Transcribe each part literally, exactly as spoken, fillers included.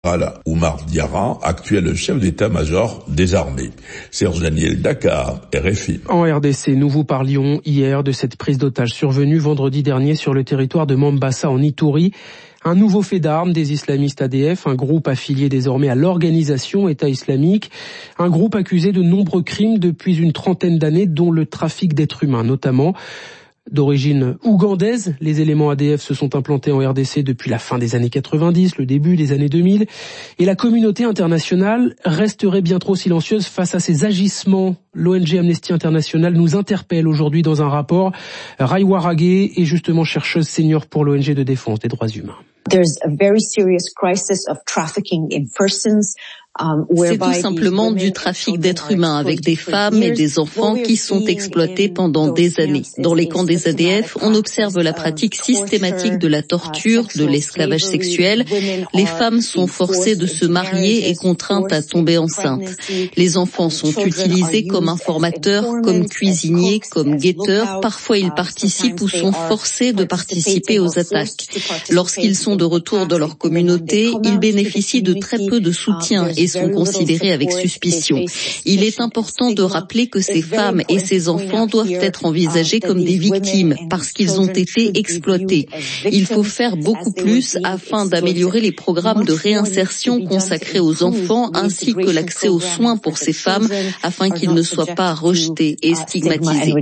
Voilà, Oumar Diarra, actuel chef d'état-major des armées. Serge Daniel, Dakar, R F I. En R D C, nous vous parlions hier de cette prise d'otage survenue vendredi dernier sur le territoire de Mombasa en Ituri. Un nouveau fait d'armes des islamistes A D F, un groupe affilié désormais à l'organisation État islamique, un groupe accusé de nombreux crimes depuis une trentaine d'années, dont le trafic d'êtres humains notamment. D'origine ougandaise, les éléments A D F se sont implantés en R D C depuis la fin des années quatre-vingt-dix, le début des années deux mille, et la communauté internationale resterait bien trop silencieuse face à ces agissements. L'O N G Amnesty International nous interpelle aujourd'hui dans un rapport. Raiwa Ragué est justement chercheuse senior pour l'O N G de défense des droits humains. There's a very serious crisis of trafficking in persons. C'est tout simplement du trafic d'êtres humains avec des femmes et des enfants qui sont exploités pendant des années. Dans les camps des A D F, on observe la pratique systématique de la torture, de l'esclavage sexuel. Les femmes sont forcées de se marier et contraintes à tomber enceintes. Les enfants sont utilisés comme informateurs, comme cuisiniers, comme guetteurs. Parfois, ils participent ou sont forcés de participer aux attaques. Lorsqu'ils sont de retour dans leur communauté, ils bénéficient de très peu de soutien et sont considérés avec suspicion. Il est important de rappeler que ces femmes et ces enfants doivent être envisagés comme des victimes parce qu'ils ont été exploités. Il faut faire beaucoup plus afin d'améliorer les programmes de réinsertion consacrés aux enfants ainsi que l'accès aux soins pour ces femmes afin qu'ils ne soient pas rejetés et stigmatisés.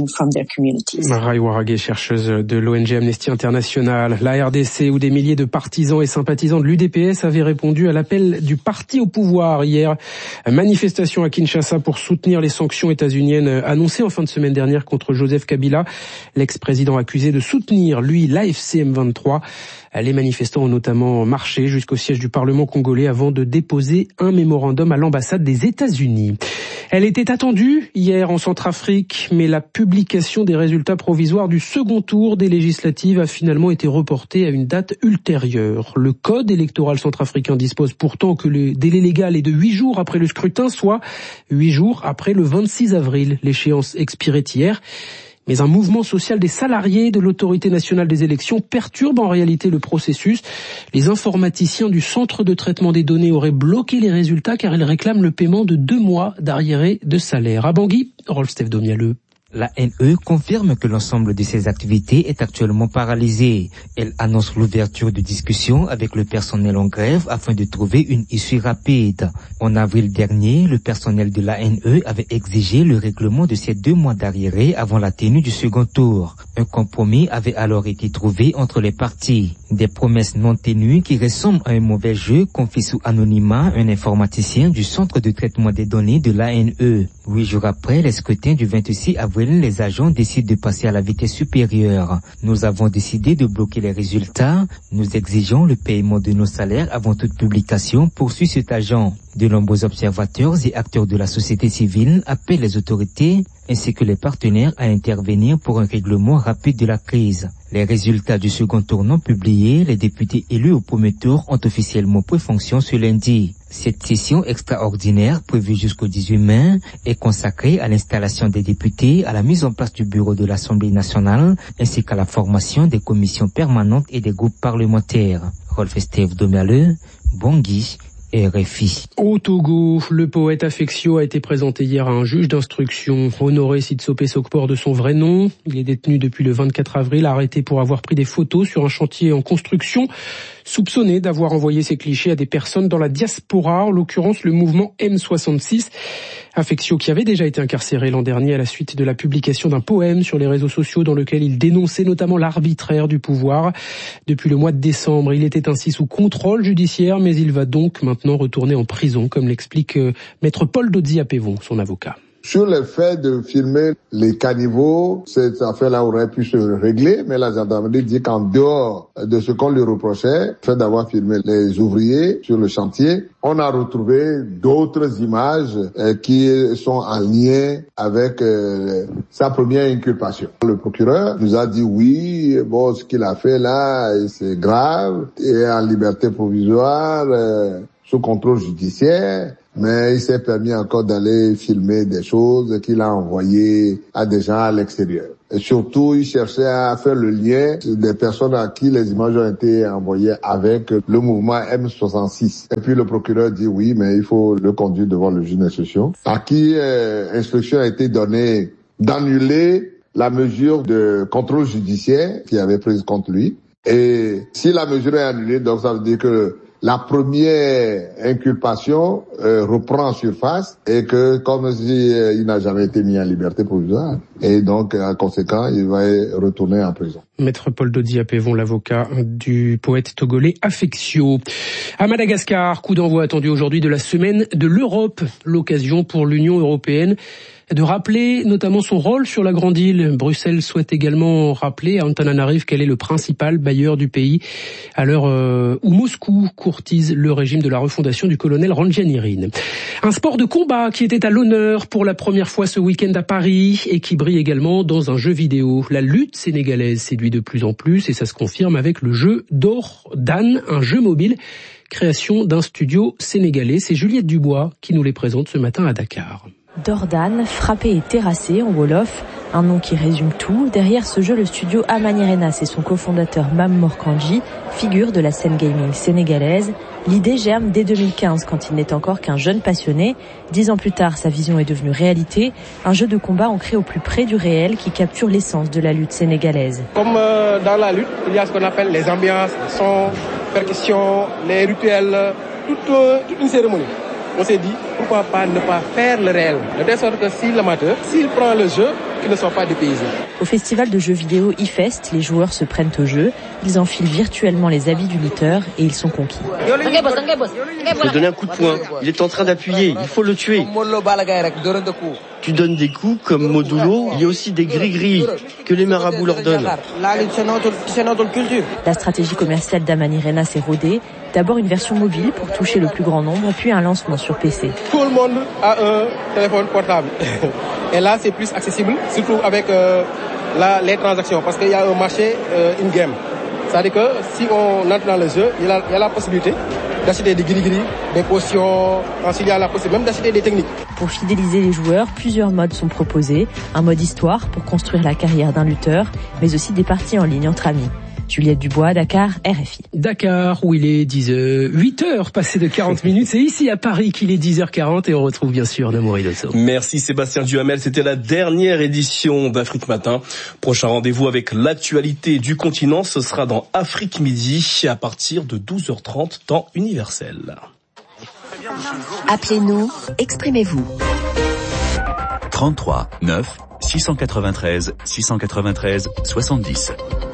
Raiwa Ragué, chercheuse de l'O N G Amnesty International. La R D C, où des milliers de partisans et sympathisants de l'U D P S avaient répondu à l'appel du parti au pouvoir hier. Manifestation à Kinshasa pour soutenir les sanctions états-uniennes annoncées en fin de semaine dernière contre Joseph Kabila, l'ex-président accusé de soutenir, lui, l'A F C M vingt-trois. Les manifestants ont notamment marché jusqu'au siège du Parlement congolais avant de déposer un mémorandum à l'ambassade des États-Unis. Elle était attendue hier en Centrafrique, mais la publication des résultats provisoires du second tour des législatives a finalement été reportée à une date ultérieure. Le code électoral centrafricain dispose pourtant que le délai légal est de huit jours après le scrutin, soit huit jours après le vingt-six avril. L'échéance expirait hier. Mais un mouvement social des salariés de l'autorité nationale des élections perturbe en réalité le processus. Les informaticiens du centre de traitement des données auraient bloqué les résultats car ils réclament le paiement de deux mois d'arriérés de salaire. À Bangui, Rolf-Steve Domialeux. La N E confirme que l'ensemble de ses activités est actuellement paralysée. Elle annonce l'ouverture de discussions avec le personnel en grève afin de trouver une issue rapide. En avril dernier, le personnel de la N E avait exigé le règlement de ces deux mois d'arriérés avant la tenue du second tour. Un compromis avait alors été trouvé entre les parties. Des promesses non tenues qui ressemblent à un mauvais jeu confient sous anonymat un informaticien du centre de traitement des données de l'A N E. Huit jours après les scrutins du vingt-six avril, les agents décident de passer à la vitesse supérieure. Nous avons décidé de bloquer les résultats. Nous exigeons le paiement de nos salaires avant toute publication, poursuit cet agent. De nombreux observateurs et acteurs de la société civile appellent les autorités ainsi que les partenaires à intervenir pour un règlement rapide de la crise. Les résultats du second tour non publiés, les députés élus au premier tour ont officiellement pris fonction ce lundi. Cette session extraordinaire, prévue jusqu'au dix-huit mai, est consacrée à l'installation des députés, à la mise en place du bureau de l'Assemblée nationale, ainsi qu'à la formation des commissions permanentes et des groupes parlementaires. Rolf-Steve Domialeux, Bangui, R F I. Au Togo, le poète Afexio a été présenté hier à un juge d'instruction. Honoré Sitsope Sokpor de son vrai nom. Il est détenu depuis le vingt-quatre avril, arrêté pour avoir pris des photos sur un chantier en construction, soupçonné d'avoir envoyé ses clichés à des personnes dans la diaspora, en l'occurrence le mouvement M soixante-six. Afexio, qui avait déjà été incarcéré l'an dernier à la suite de la publication d'un poème sur les réseaux sociaux dans lequel il dénonçait notamment l'arbitraire du pouvoir. Depuis le mois de décembre, il était ainsi sous contrôle judiciaire, mais il va donc maintenant retourner en prison, comme l'explique euh, maître Paul Dodzi-Apévon, son avocat. Sur le fait de filmer les caniveaux, cette affaire-là aurait pu se régler, mais la gendarmerie dit qu'en dehors de ce qu'on lui reprochait, le fait d'avoir filmé les ouvriers sur le chantier, on a retrouvé d'autres images euh, qui sont en lien avec euh, sa première inculpation. Le procureur nous a dit oui, bon, ce qu'il a fait là, c'est grave, il est en liberté provisoire, euh, sous contrôle judiciaire. Mais il s'est permis encore d'aller filmer des choses qu'il a envoyées à des gens à l'extérieur. Et surtout, il cherchait à faire le lien des personnes à qui les images ont été envoyées avec le mouvement M soixante-six. Et puis le procureur dit oui, mais il faut le conduire devant le juge d'instruction, à qui euh, instruction a été donnée d'annuler la mesure de contrôle judiciaire qu'il avait prise contre lui. Et si la mesure est annulée, donc ça veut dire que la première inculpation euh, reprend en surface et que comme si euh, il n'a jamais été mis en liberté provisoire. Et donc, en conséquent, il va retourner en prison. Maître Paul Dodi Apévon, l'avocat du poète togolais Affectio. À Madagascar, coup d'envoi attendu aujourd'hui de la semaine de l'Europe, l'occasion pour l'Union européenne de rappeler notamment son rôle sur la grande île. Bruxelles souhaite également rappeler à Antananarive quel est le principal bailleur du pays à l'heure où Moscou courtise le régime de la refondation du colonel Randjanirin. Un sport de combat qui était à l'honneur pour la première fois ce week-end à Paris et qui brille également dans un jeu vidéo. La lutte sénégalaise séduit de plus en plus et ça se confirme avec le jeu Dordan, un jeu mobile, création d'un studio sénégalais. C'est Juliette Dubois qui nous les présente ce matin à Dakar. Dordan, frappé et terrassé en Wolof, un nom qui résume tout. Derrière ce jeu, le studio Amanirenas et son cofondateur Mam Morkanji, figure de la scène gaming sénégalaise. L'idée germe dès deux mille quinze quand il n'est encore qu'un jeune passionné. Dix ans plus tard, sa vision est devenue réalité. Un jeu de combat ancré au plus près du réel qui capture l'essence de la lutte sénégalaise. Comme euh, dans la lutte, il y a ce qu'on appelle les ambiances, les sons, percussions, les rituels, toute, euh, toute une cérémonie. On s'est dit, pourquoi pas ne pas faire le réel, de telle sorte que si l'amateur, s'il prend le jeu, qu'il ne soit pas dépaysé. Au festival de jeux vidéo eFest, les joueurs se prennent au jeu, ils enfilent virtuellement les habits du lutteur et ils sont conquis. Il faut donner un coup de poing, il est en train d'appuyer, il faut le tuer. Tu donnes des coups comme Modulo, il y a aussi des gris-gris que les marabouts leur donnent. La stratégie commerciale d'Amanirenas est rodée. D'abord une version mobile pour toucher le plus grand nombre, puis un lancement sur P C. Tout le monde a un téléphone portable. Et là, c'est plus accessible, surtout avec euh, la, les transactions, parce qu'il y a un marché euh, in-game. C'est-à-dire que si on entre dans le jeu, il y a, il y a la possibilité d'acheter des gris-gris, des potions, ensuite il y a la possibilité même d'acheter des techniques. Pour fidéliser les joueurs, plusieurs modes sont proposés. Un mode histoire pour construire la carrière d'un lutteur, mais aussi des parties en ligne entre amis. Juliette Dubois, Dakar, R F I. Dakar, où il est dix heures, huit heures passées de quarante minutes. C'est ici à Paris qu'il est dix heures quarante et on retrouve bien sûr Namouri Dosso. Merci Sébastien Duhamel. C'était la dernière édition d'Afrique Matin. Prochain rendez-vous avec l'actualité du continent. Ce sera dans Afrique Midi à partir de douze heures trente, temps universel. Appelez-nous, exprimez-vous. trente-trois neuf six cent quatre-vingt-treize six cent quatre-vingt-treize soixante-dix.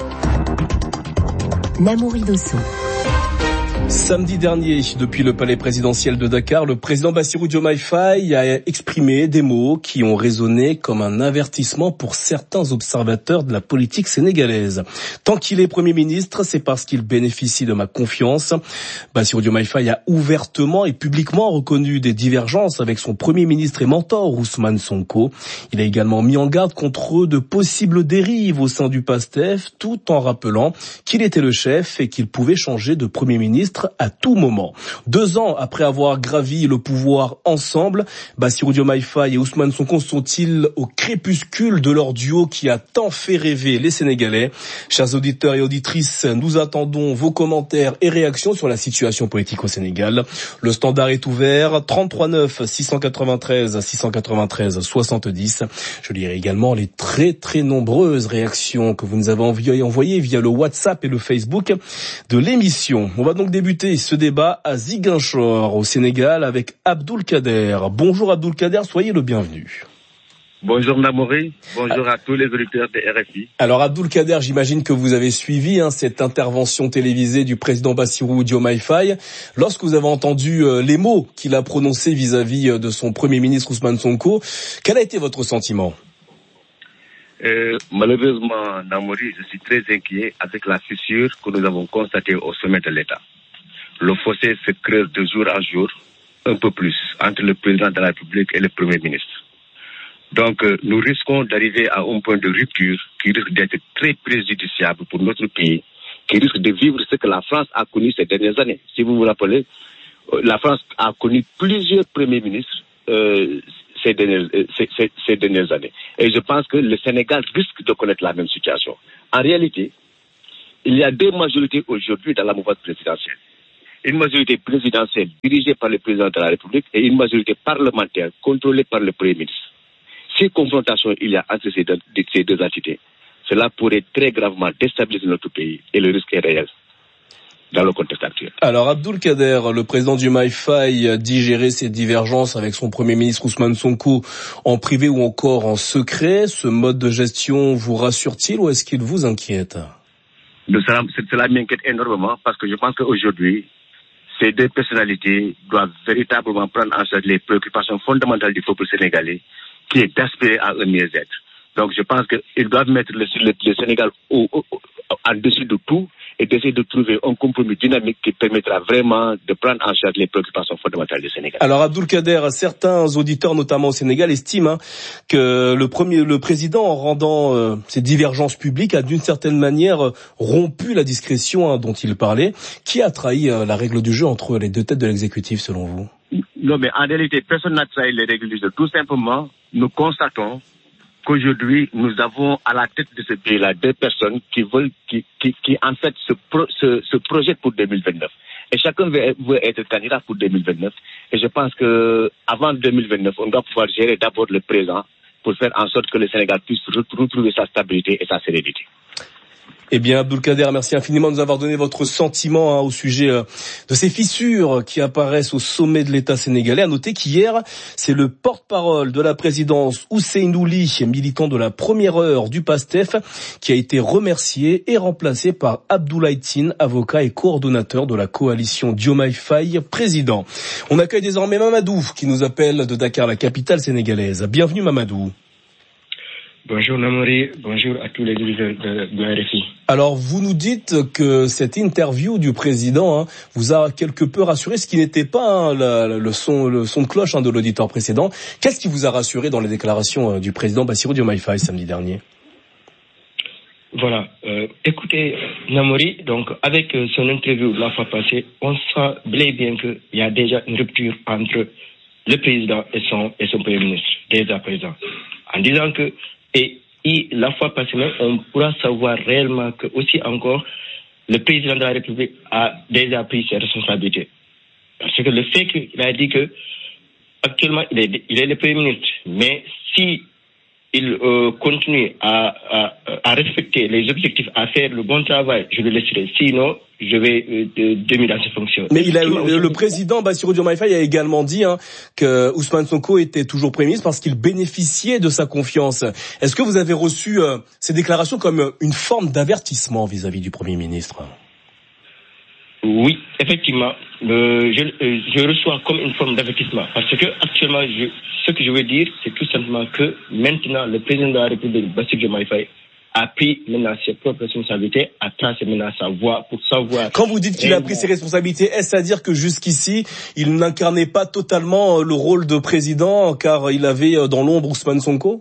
Namouri Dosso. Samedi dernier, depuis le palais présidentiel de Dakar, le président Bassirou Diomaye Faye a exprimé des mots qui ont résonné comme un avertissement pour certains observateurs de la politique sénégalaise. Tant qu'il est Premier ministre, c'est parce qu'il bénéficie de ma confiance. Bassirou Diomaye Faye a ouvertement et publiquement reconnu des divergences avec son Premier ministre et mentor Ousmane Sonko. Il a également mis en garde contre de possibles dérives au sein du PASTEF, tout en rappelant qu'il était le chef et qu'il pouvait changer de Premier ministre à tout moment. Deux ans après avoir gravi le pouvoir ensemble, Bassirou Diomaye Faye et Ousmane Sonko sont-ils au crépuscule de leur duo qui a tant fait rêver les Sénégalais? Chers auditeurs et auditrices, nous attendons vos commentaires et réactions sur la situation politique au Sénégal. Le standard est ouvert, trente-trois neuf six cent quatre-vingt-treize six cent quatre-vingt-treize soixante-dix. Je lirai également les très très nombreuses réactions que vous nous avez envoyées via le WhatsApp et le Facebook de l'émission. On va donc débuter ce débat à Ziguinchor, au Sénégal, avec Abdoul Kader. Bonjour Abdoul Kader, soyez le bienvenu. Bonjour Namouri, bonjour à tous les auditeurs de R F I. Alors Abdoul Kader, j'imagine que vous avez suivi hein, cette intervention télévisée du président Bassirou Diomaye Faye. Lorsque vous avez entendu euh, les mots qu'il a prononcés vis-à-vis de son Premier ministre Ousmane Sonko, quel a été votre sentiment ? Euh, malheureusement, Namouri, je suis très inquiet avec la fissure que nous avons constatée au sommet de l'État. Le fossé se creuse de jour en jour, un peu plus, entre le président de la République et le Premier ministre. Donc, euh, nous risquons d'arriver à un point de rupture qui risque d'être très préjudiciable pour notre pays, qui risque de vivre ce que la France a connu ces dernières années. Si vous vous rappelez, euh, la France a connu plusieurs premiers ministres. Euh, ces dernières, ces, ces, ces dernières années. Et je pense que le Sénégal risque de connaître la même situation. En réalité, il y a deux majorités aujourd'hui dans la mouvance présidentielle. Une majorité présidentielle dirigée par le président de la République et une majorité parlementaire contrôlée par le Premier ministre. Si confrontation il y a entre ces deux, ces deux entités, cela pourrait très gravement déstabiliser notre pays et le risque est réel dans le contexte actuel. Alors Abdoul Kader, le président du Maïfaï, dit gérer ses divergences avec son Premier ministre Ousmane Sonko en privé ou encore en secret. Ce mode de gestion vous rassure-t-il ou est-ce qu'il vous inquiète? Cela, cela m'inquiète énormément parce que je pense qu'aujourd'hui, ces deux personnalités doivent véritablement prendre en charge les préoccupations fondamentales du peuple sénégalais, qui est d'aspirer à un mieux-être. Donc je pense qu'ils doivent mettre le, le, le Sénégal au, au, au, en-dessus de tout et d'essayer de trouver un compromis dynamique qui permettra vraiment de prendre en charge les préoccupations fondamentales du Sénégal. Alors Abdoul Kader, certains auditeurs, notamment au Sénégal, estiment hein, que le premier, le président, en rendant euh, ses divergences publiques, a d'une certaine manière euh, rompu la discrétion hein, dont il parlait. Qui a trahi euh, la règle du jeu entre les deux têtes de l'exécutif, selon vous? Non, mais en réalité, personne n'a trahi les règles du jeu. Tout simplement, nous constatons qu'aujourd'hui, nous avons à la tête de ce pays-là deux personnes qui veulent, qui, qui, qui en fait se, pro, se, se projettent pour deux mille vingt-neuf. Et chacun veut, veut être candidat pour deux mille vingt-neuf. Et je pense que avant deux mille vingt-neuf, on doit pouvoir gérer d'abord le présent pour faire en sorte que le Sénégal puisse retrouver sa stabilité et sa sérénité. Eh bien, Abdoul Kader, merci infiniment de nous avoir donné votre sentiment hein, au sujet euh, de ces fissures qui apparaissent au sommet de l'État sénégalais. À noter qu'hier, c'est le porte-parole de la présidence, Ousseynou Ly, militant de la première heure du PASTEF, qui a été remercié et remplacé par Abdoulaye Tine, avocat et coordonnateur de la coalition Diomaye Faye, président. On accueille désormais Mamadou, qui nous appelle de Dakar, la capitale sénégalaise. Bienvenue Mamadou. Bonjour Namori, bonjour à tous les auditeurs de, de R F I. Alors vous nous dites que cette interview du président hein, vous a quelque peu rassuré, ce qui n'était pas hein, la, le, son, le son de cloche hein, de l'auditeur précédent. Qu'est-ce qui vous a rassuré dans les déclarations euh, du président Bassirou Diomaye Faye samedi dernier? Voilà, euh, écoutez Namori, donc avec euh, son interview la fois passée, on sent bel et bien qu'il y a déjà une rupture entre le président et son, et son Premier ministre, dès à présent. En disant que Et, et la fois passée même, on pourra savoir réellement que aussi encore, le président de la République a déjà pris ses responsabilités. Parce que le fait qu'il a dit que actuellement il est, il est le Premier ministre, mais si il euh, continue à, à, à respecter les objectifs, à faire le bon travail, je le laisserai. Sinon, je vais euh, démissionner dans ses fonctions. Mais il a, le, le président Bassirou Diomaye Faye a également dit hein, que Ousmane Sonko était toujours Premier ministre parce qu'il bénéficiait de sa confiance. Est-ce que vous avez reçu euh, ces déclarations comme une forme d'avertissement vis-à-vis du Premier ministre? Oui, effectivement, euh, je, euh, je reçois comme une forme d'avertissement parce que actuellement, je, ce que je veux dire, c'est tout simplement que maintenant, le président de la République, Bassirou Diomaye Faye, a pris maintenant ses propres responsabilités, a tracé maintenant sa voie pour savoir... Quand vous dites qu'il a pris ses responsabilités, est-ce à dire que jusqu'ici, il n'incarnait pas totalement le rôle de président car il avait dans l'ombre Ousmane Sonko?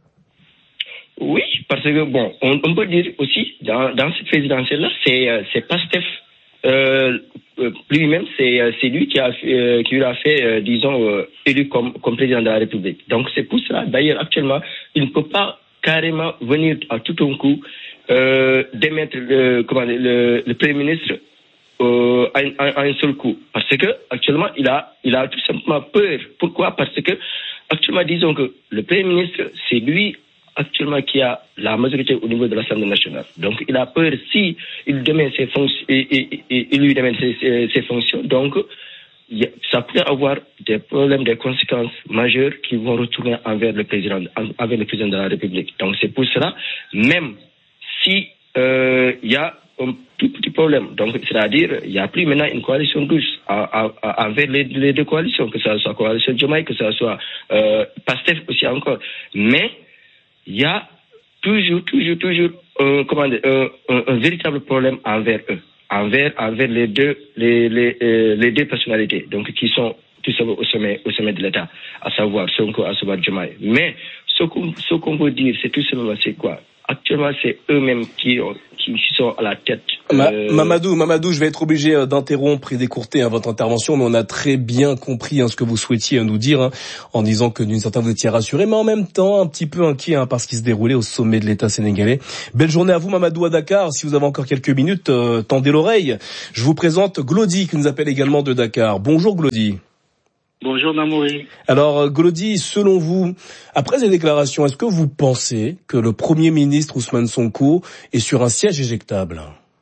Oui, parce que bon, on, on peut dire aussi, dans, dans cette présidentielle-là, c'est, c'est Pastef euh, lui-même, c'est, c'est lui qui a euh, qui lui a fait, euh, disons, euh, élu comme, comme président de la République. Donc c'est pour cela, d'ailleurs, actuellement, il ne peut pas carrément venir à tout un coup euh, démettre le, comment, le, le Premier ministre euh, à, à, à un seul coup. Parce que actuellement, il a, il a tout simplement peur. Pourquoi? Parce que actuellement, disons que le Premier ministre, c'est lui actuellement qui a la majorité au niveau de l'Assemblée nationale. Donc, il a peur si il démet ses fonctions, et, et, et, il lui démet ses, ses, ses fonctions. Donc, ça pourrait avoir des problèmes, des conséquences majeures qui vont retourner envers le président, envers le président de la République. Donc, c'est pour cela, même si euh, il y a un tout petit problème, donc c'est-à-dire il n'y a plus maintenant une coalition douce envers les, les deux coalitions, que ce soit coalition Diomaye, que ce soit euh, Pastef aussi encore. Mais il y a toujours, toujours, toujours euh, comment dire, euh, un, un véritable problème envers eux, envers, envers les deux, les, les, euh, les deux personnalités, donc qui sont tout simplement au sommet, au sommet de l'État, à savoir Sonko, à savoir Diomaye. Mais ce qu'on, ce qu'on peut dire, c'est tout simplement, c'est quoi? actuellement, c'est eux-mêmes qui, qui sont à la tête. Ma- euh... Mamadou, Mamadou, je vais être obligé d'interrompre et d'écourter hein, votre intervention, mais on a très bien compris hein, ce que vous souhaitiez nous dire, hein, en disant que d'une certaine vous étiez rassuré, mais en même temps un petit peu inquiet hein, par ce qui se déroulait au sommet de l'État sénégalais. Belle journée à vous, Mamadou, à Dakar. Si vous avez encore quelques minutes, euh, tendez l'oreille. Je vous présente Glody, qui nous appelle également de Dakar. Bonjour Glody. Bonjour Namouri. Alors Glody, selon vous, après ces déclarations, est-ce que vous pensez que le Premier ministre Ousmane Sonko est sur un siège éjectable ?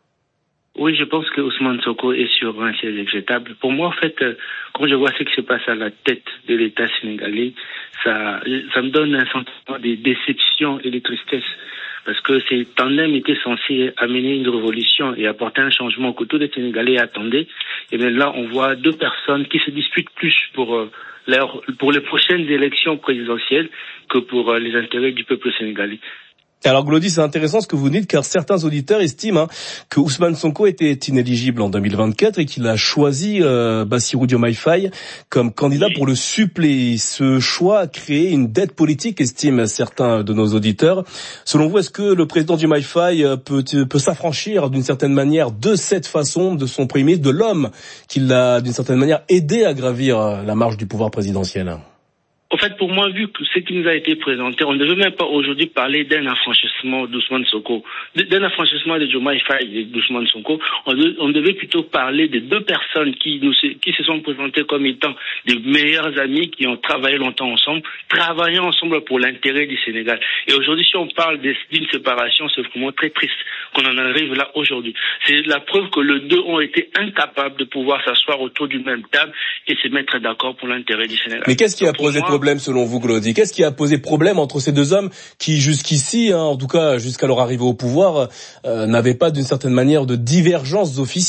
Oui, je pense que Ousmane Sonko est sur un siège éjectable. Pour moi, en fait, quand je vois ce qui se passe à la tête de l'État sénégalais, ça, ça me donne un sentiment de déception et de tristesse. Parce que ces tandems étaient censés amener une révolution et apporter un changement que tous les Sénégalais attendaient. Et bien là, on voit deux personnes qui se disputent plus pour, euh, leur, pour les prochaines élections présidentielles que pour euh, les intérêts du peuple sénégalais. Alors Glody, c'est intéressant ce que vous dites, car certains auditeurs estiment hein, que Ousmane Sonko était inéligible en deux mille vingt-quatre et qu'il a choisi euh, Bassirou Diomaye Faye comme candidat pour le suppléer. Ce choix a créé une dette politique, estiment certains de nos auditeurs. Selon vous, est-ce que le président Diomaye Faye peut, peut s'affranchir d'une certaine manière de cette façon de son premier ministre, de l'homme qui l'a d'une certaine manière aidé à gravir la marche du pouvoir présidentiel ? En fait, pour moi, vu que ce qui nous a été présenté, on ne devait même pas aujourd'hui parler d'un affranchissement d'Ousmane Sonko, d'un affranchissement de Diomaye Faye et d'Ousmane Sonko. On, de, on devait plutôt parler des deux personnes qui, nous, qui se sont présentées comme étant des meilleurs amis, qui ont travaillé longtemps ensemble, travaillant ensemble pour l'intérêt du Sénégal. Et aujourd'hui, si on parle d'une séparation, c'est vraiment très triste qu'on en arrive là aujourd'hui. C'est la preuve que les deux ont été incapables de pouvoir s'asseoir autour d'une même table et se mettre d'accord pour l'intérêt du Sénégal. Mais qu'est-ce qui a posé moi, problème selon vous, Glody ? Qu'est-ce qui a posé problème entre ces deux hommes qui, jusqu'ici, hein, en tout cas jusqu'à leur arrivée au pouvoir, euh, n'avaient pas d'une certaine manière de divergences officielles ?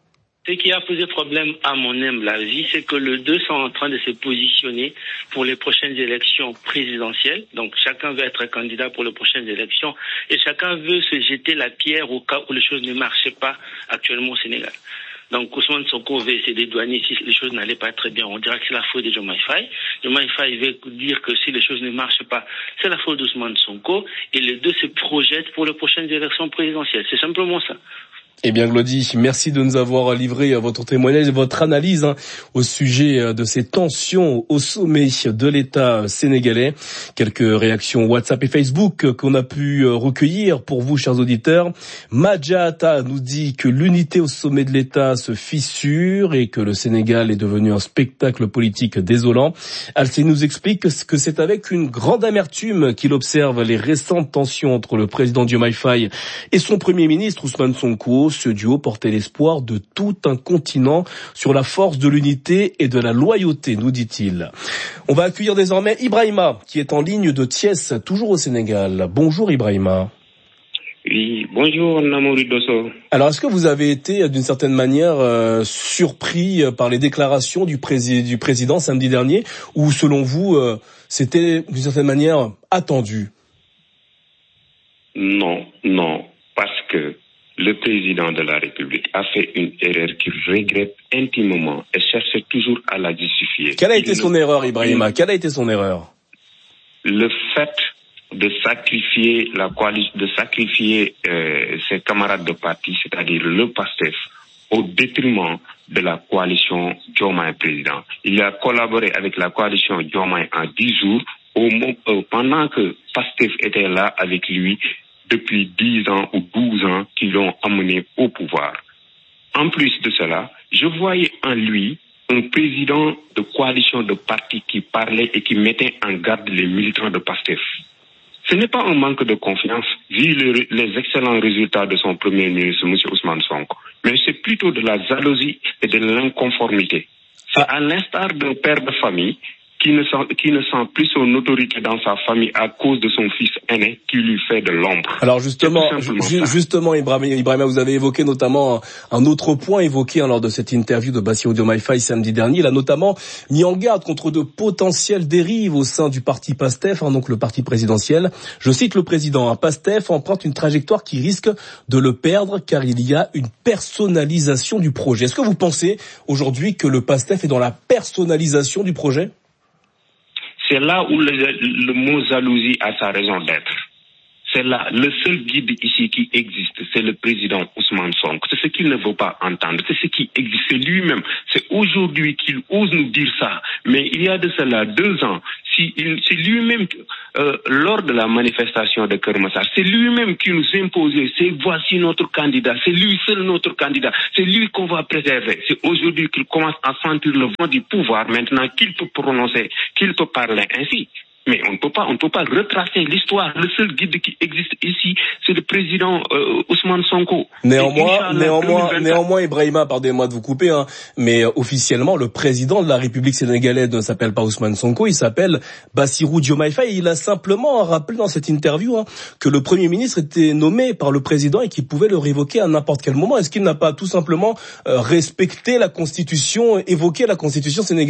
Ce qui a posé problème, à mon humble avis, c'est que les deux sont en train de se positionner pour les prochaines élections présidentielles. Donc chacun veut être candidat pour les prochaines élections et chacun veut se jeter la pierre au cas où les choses ne marchaient pas actuellement au Sénégal. Donc Ousmane Sonko veut essayer de dédouaner si les choses n'allaient pas très bien. On dirait que c'est la faute de Diomaye Faye. Diomaye Faye veut dire que si les choses ne marchent pas, c'est la faute d'Ousmane Sonko. Et les deux se projettent pour les prochaines élections présidentielles. C'est simplement ça. Eh bien, Glody, merci de nous avoir livré votre témoignage et votre analyse hein, au sujet de ces tensions au sommet de l'État sénégalais. Quelques réactions WhatsApp et Facebook qu'on a pu recueillir pour vous, chers auditeurs. Madjata nous dit que l'unité au sommet de l'État se fissure et que le Sénégal est devenu un spectacle politique désolant. Alcé nous explique que c'est avec une grande amertume qu'il observe les récentes tensions entre le président Diomaye Faye et son premier ministre Ousmane Sonko. Ce duo portait l'espoir de tout un continent sur la force de l'unité et de la loyauté, nous dit-il. On va accueillir désormais Ibrahima, qui est en ligne de Thiès, toujours au Sénégal. Bonjour Ibrahima. Oui, bonjour Namouri Dosso. Alors, est-ce que vous avez été, d'une certaine manière, euh, surpris par les déclarations du, prési- du président samedi dernier, ou selon vous, euh, c'était d'une certaine manière attendu ? Non, non, parce que le président de la République a fait une erreur qu'il regrette intimement et cherche toujours à la justifier. Quelle a été son erreur, Ibrahima ? Quelle a été son erreur ? Le fait de sacrifier la coalition, de sacrifier euh, ses camarades de parti, c'est-à-dire le PASTEF, au détriment de la coalition Diomaye président. Il a collaboré avec la coalition Diomaye en dix jours, au, euh, pendant que PASTEF était là avec lui depuis dix ans ou douze ans qui l'ont amené au pouvoir. En plus de cela, je voyais en lui un président de coalition de partis qui parlait et qui mettait en garde les militants de PASTEF. Ce n'est pas un manque de confiance, vu le, les excellents résultats de son premier ministre, M. Ousmane Sonko, mais c'est plutôt de la jalousie et de l'inconformité. C'est à l'instar d'un père de famille qui ne sent, qui ne sent plus son autorité dans sa famille à cause de son fils aîné qui lui fait de l'ombre. Alors justement, ju- justement, Ibrahima, Ibrahima, vous avez évoqué notamment un autre point évoqué hein, lors de cette interview de Bassirou Diomaye Faye samedi dernier. Il a notamment mis en garde contre de potentielles dérives au sein du parti PASTEF, hein, donc le parti présidentiel. Je cite le président, hein, PASTEF emprunte une trajectoire qui risque de le perdre car il y a une personnalisation du projet. Est-ce que vous pensez aujourd'hui que le PASTEF est dans la personnalisation du projet ? C'est là où le, le mot jalousie a sa raison d'être. c'est là, le seul guide ici qui existe, c'est le président Ousmane Sonko. C'est ce qu'il ne veut pas entendre, c'est ce qui existe, c'est lui-même. C'est aujourd'hui qu'il ose nous dire ça. Mais il y a de cela deux ans, si il, c'est lui-même, euh, lors de la manifestation de Keur Massar, c'est lui-même qui nous imposait, c'est voici notre candidat, c'est lui seul notre candidat, c'est lui qu'on va préserver. C'est aujourd'hui qu'il commence à sentir le vent du pouvoir, maintenant qu'il peut prononcer, qu'il peut parler ainsi. Mais on ne peut pas, on ne peut pas retracer l'histoire. Le seul guide qui existe ici, c'est le président euh, Ousmane Sonko. Néanmoins, néanmoins, néanmoins, Ibrahima, pardonnez-moi de vous couper, hein, mais euh, officiellement, le président de la République sénégalaise ne s'appelle pas Ousmane Sonko, il s'appelle Bassirou Diomaye Faye. Il a simplement rappelé dans cette interview hein, que le Premier ministre était nommé par le président et qu'il pouvait le révoquer à n'importe quel moment. Est-ce qu'il n'a pas tout simplement euh, respecté la Constitution, évoqué la Constitution sénégalaise ?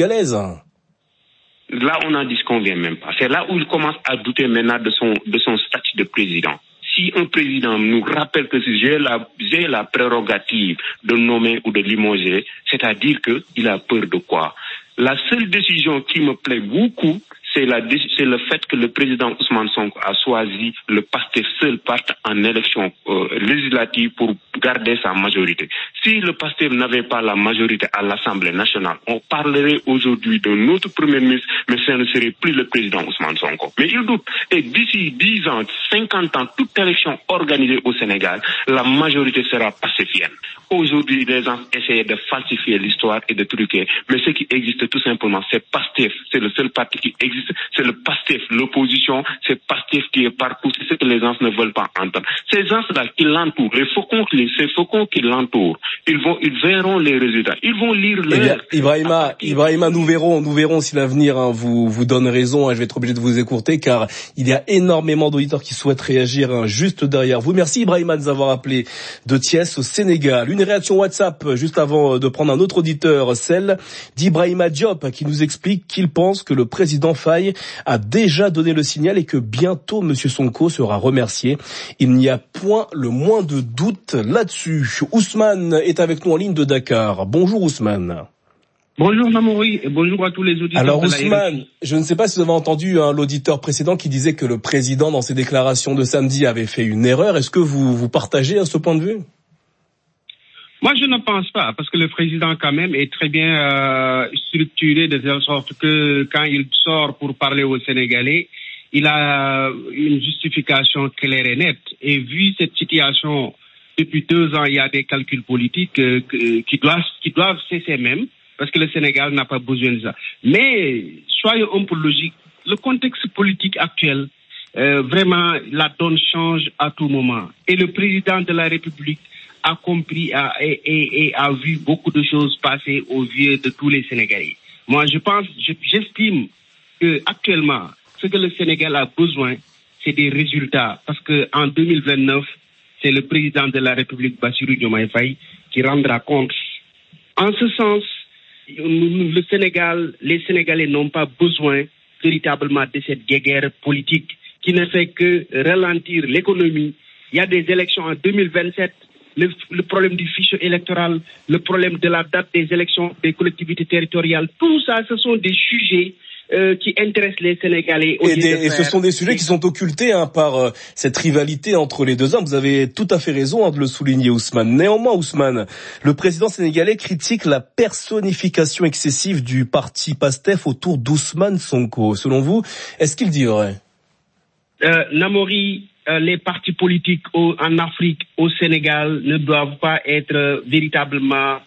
Là, on n'en disconvient même pas. C'est là où il commence à douter maintenant de son, de son statut de président. Si un président nous rappelle que j'ai la, j'ai la prérogative de nommer ou de limoger, c'est-à-dire qu'il a peur de quoi? La seule décision qui me plaît beaucoup, c'est, la, c'est le fait que le président Ousmane Sonko a choisi le PASTEF seul parte en élection euh, législative pour garder sa majorité. Si le PASTEF n'avait pas la majorité à l'Assemblée nationale, on parlerait aujourd'hui de notre Premier ministre, mais ce ne serait plus le président Ousmane Sonko. Mais il doute. Et d'ici dix ans, cinquante ans, toute élection organisée au Sénégal, la majorité sera pastéfienne. Aujourd'hui, les gens essaient de falsifier l'histoire et de truquer, mais ce qui existe tout simplement, c'est PASTEF. C'est le seul parti qui existe, c'est le PASTEF. L'opposition, c'est PASTEF qui est partout, c'est ce que les gens ne veulent pas entendre. Ces gens-là qui l'entourent, les faucons, les, ces faucons qui l'entourent, ils vont, ils verront les résultats. Ils vont lire leur... Eh Ibrahima, Ibrahima, nous verrons, nous verrons si l'avenir hein, vous vous donne raison. Hein, je vais être obligé de vous écourter car il y a énormément d'auditeurs qui souhaitent réagir hein, juste derrière vous. Merci Ibrahima de nous avoir appelé de Thiès au Sénégal. Une réaction WhatsApp juste avant de prendre un autre auditeur, celle d'Ibrahima Diop qui nous explique qu'il pense que le président Faye a déjà donné le signal et que bientôt Monsieur Sonko sera remercié. Il n'y a point le moins de doute là-dessus. Ousmane est avec nous en ligne de Dakar. Bonjour Ousmane. Bonjour Namouri et bonjour à tous les auditeurs. Alors Ousmane, je ne sais pas si vous avez entendu hein, l'auditeur précédent qui disait que le président dans ses déclarations de samedi avait fait une erreur. Est-ce que vous, vous partagez à ce point de vue ? Moi, je ne pense pas, parce que le président, quand même, est très bien euh, structuré de telle sorte que quand il sort pour parler aux Sénégalais, il a une justification claire et nette. Et vu cette situation, depuis deux ans, il y a des calculs politiques euh, qui doivent, qui doivent cesser même, parce que le Sénégal n'a pas besoin de ça. Mais, soyons un peu logiques, le contexte politique actuel, euh, vraiment, la donne change à tout moment. Et le président de la République a compris a, et, et, et a vu beaucoup de choses passer aux yeux de tous les Sénégalais. Moi, je pense, je, j'estime que actuellement, ce que le Sénégal a besoin, c'est des résultats. Parce que en deux mille vingt-neuf, c'est le président de la République, Bassirou Diomaye Faye, qui rendra compte. En ce sens, le Sénégal, les Sénégalais n'ont pas besoin véritablement de cette guerre politique qui ne fait que ralentir l'économie. Il y a des élections en deux mille vingt-sept. Le, le problème du fichier électoral, le problème de la date des élections des collectivités territoriales, tout ça, ce sont des sujets euh, qui intéressent les Sénégalais. Et, des, et ce sont des sujets qui sont occultés hein, par euh, cette rivalité entre les deux hommes. Vous avez tout à fait raison hein, de le souligner, Ousmane. Néanmoins, Ousmane, le président sénégalais critique la personnification excessive du parti PASTEF autour d'Ousmane Sonko. Selon vous, est-ce qu'il dit vrai ? euh, Namori, Euh, les partis politiques au, en Afrique, au Sénégal, ne doivent pas être euh, véritablement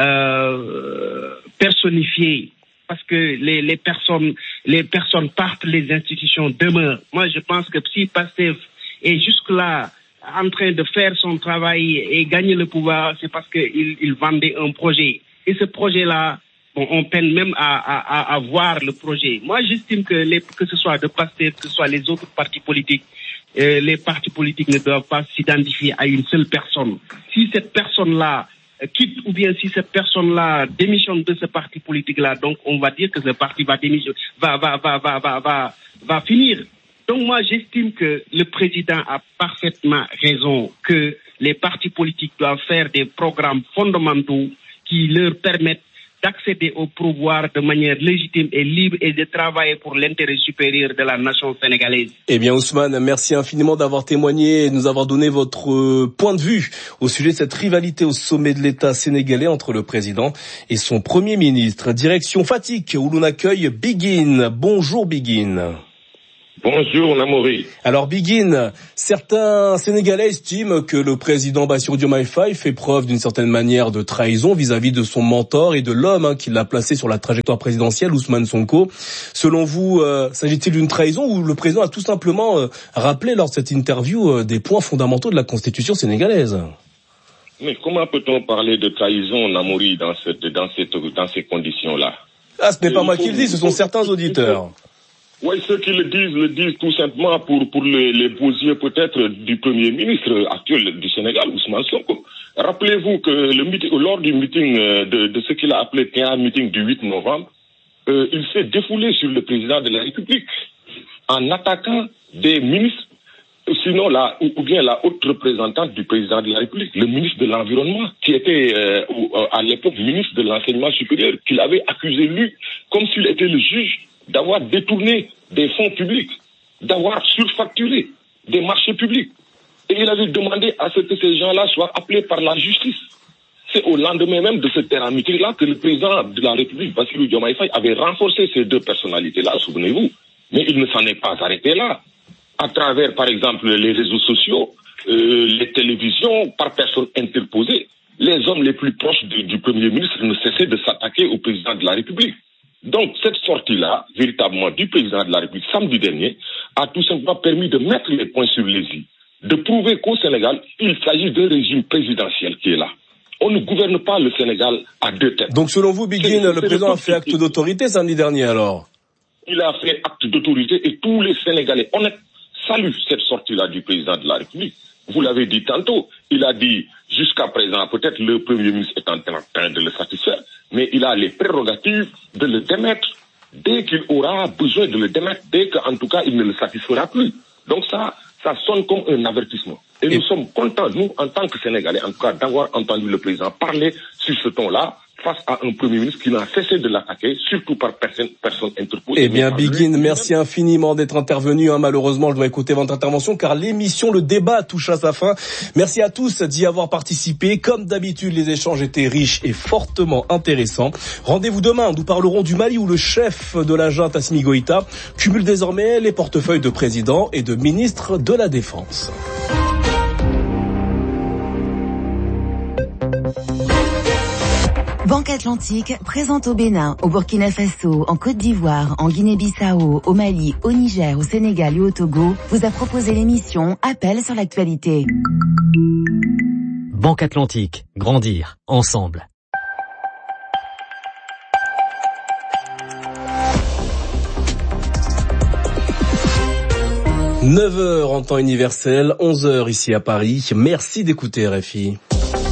euh, personnifiés, parce que les, les personnes, les personnes partent, les institutions demeurent. Moi, je pense que si Pastef est jusque-là en train de faire son travail et gagner le pouvoir, c'est parce qu'il il vendait un projet. Et ce projet-là, bon, on peine même à, à, à voir le projet. Moi, j'estime que, les, que ce soit de Pastef, que ce soit les autres partis politiques, Euh, les partis politiques ne doivent pas s'identifier à une seule personne. Si cette personne-là euh, quitte ou bien si cette personne-là démissionne de ce parti politique-là, donc on va dire que ce parti va démissionner, va, va, va, va, va, va, va finir. Donc moi, j'estime que le président a parfaitement raison que les partis politiques doivent faire des programmes fondamentaux qui leur permettent d'accéder au pouvoir de manière légitime et libre et de travailler pour l'intérêt supérieur de la nation sénégalaise. Eh bien Ousmane, merci infiniment d'avoir témoigné et de nous avoir donné votre point de vue au sujet de cette rivalité au sommet de l'État sénégalais entre le président et son Premier ministre. Direction Fatick, où l'on accueille Biguine. Bonjour Biguine. Bonjour Namori. Alors Biguine, certains Sénégalais estiment que le président Bassirou Diomaye Faye fait preuve d'une certaine manière de trahison vis-à-vis de son mentor et de l'homme hein, qui l'a placé sur la trajectoire présidentielle, Ousmane Sonko. Selon vous, euh, s'agit-il d'une trahison ou le président a tout simplement euh, rappelé lors de cette interview euh, des points fondamentaux de la Constitution sénégalaise ? Mais comment peut-on parler de trahison, Namori, dans cette, dans cette, dans ces conditions-là ? Ah, ce n'est pas moi qui le dis, ce sont certains auditeurs. Oui, ceux qui le disent, le disent tout simplement pour, pour les, les beaux yeux peut-être du Premier ministre actuel du Sénégal, Ousmane Sonko. Rappelez-vous que le meeting, lors du meeting de, de ce qu'il a appelé un meeting du huit novembre, euh, il s'est défoulé sur le président de la République en attaquant des ministres, sinon la, ou, ou bien la haute représentante du président de la République, le ministre de l'Environnement, qui était euh, à l'époque ministre de l'Enseignement supérieur, qu'il avait accusé lui, comme s'il était le juge, d'avoir détourné des fonds publics, d'avoir surfacturé des marchés publics. Et il avait demandé à ce que ces gens-là soient appelés par la justice. C'est au lendemain même de ce terrain meeting-là que le président de la République, Bassirou Diomaye Faye, avait renforcé ces deux personnalités-là, souvenez-vous. Mais il ne s'en est pas arrêté là. À travers, par exemple, les réseaux sociaux, euh, les télévisions, par personnes interposées, les hommes les plus proches du, du Premier ministre ne cessaient de s'attaquer au président de la République. Donc, cette sortie-là, véritablement, du président de la République, samedi dernier, a tout simplement permis de mettre les points sur les i, de prouver qu'au Sénégal, il s'agit d'un régime présidentiel qui est là. On ne gouverne pas le Sénégal à deux têtes. Donc, selon vous, Biguine, le président a fait acte d'autorité samedi dernier, alors? Il a fait acte d'autorité et tous les Sénégalais honnêtes saluent cette sortie-là du président de la République. Vous l'avez dit tantôt, il a dit jusqu'à présent, peut-être le Premier ministre est en train de le satisfaire, mais il a les prérogatives de le démettre dès qu'il aura besoin de le démettre, dès qu'en tout cas il ne le satisfera plus. Donc ça, ça sonne comme un avertissement. Et, Et nous sommes contents, nous, en tant que Sénégalais, en tout cas, d'avoir entendu le président parler sur ce ton-là, face à un Premier ministre qui n'a cessé de l'attaquer, surtout par personne, personne interposée. Eh bien, Biguine, merci infiniment d'être intervenu. Hein. Malheureusement, je dois écouter votre intervention car l'émission, le débat touche à sa fin. Merci à tous d'y avoir participé. Comme d'habitude, les échanges étaient riches et fortement intéressants. Rendez-vous demain, nous parlerons du Mali où le chef de la junte, Assimi Goïta, cumule désormais les portefeuilles de président et de ministre de la Défense. Banque Atlantique présente au Bénin, au Burkina Faso, en Côte d'Ivoire, en Guinée-Bissau, au Mali, au Niger, au Sénégal et au Togo, vous a proposé l'émission Appel sur l'actualité. Banque Atlantique, grandir ensemble. neuf heures en temps universel, onze heures ici à Paris. Merci d'écouter R F I.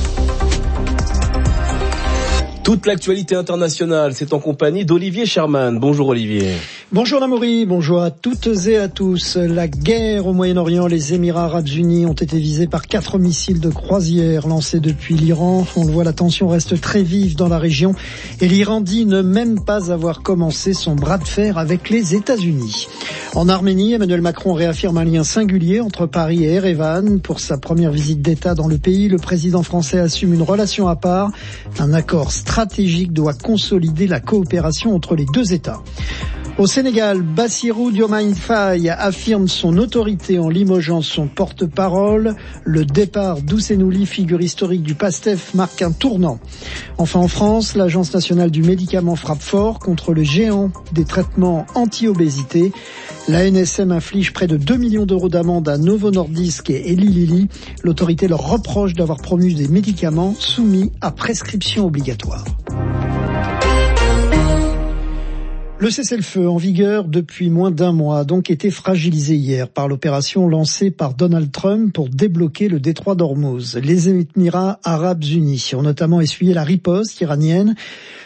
Toute l'actualité internationale, c'est en compagnie d'Olivier Sherman. Bonjour Olivier. Bonjour Namori, bonjour à toutes et à tous. La guerre au Moyen-Orient, les Émirats Arabes Unis ont été visés par quatre missiles de croisière lancés depuis l'Iran. On le voit, la tension reste très vive dans la région et l'Iran dit ne même pas avoir commencé son bras de fer avec les États-Unis. En Arménie, Emmanuel Macron réaffirme un lien singulier entre Paris et Erevan. Pour sa première visite d'État dans le pays, le président français assume une relation à part. Un accord stratégique doit consolider la coopération entre les deux États. Au Sénégal, Bassirou Diomaye Faye affirme son autorité en limogeant son porte-parole. Le départ d'Ousseynou Ly, figure historique du PASTEF, marque un tournant. Enfin en France, l'Agence nationale du médicament frappe fort contre le géant des traitements anti-obésité. La N S M inflige près de deux millions d'euros d'amende à Novo Nordisk et Eli Lilly. L'autorité leur reproche d'avoir promu des médicaments soumis à prescription obligatoire. Le cessez-le-feu en vigueur depuis moins d'un mois a donc été fragilisé hier par l'opération lancée par Donald Trump pour débloquer le détroit d'Ormuz. Les Émirats Arabes Unis ont notamment essuyé la riposte iranienne.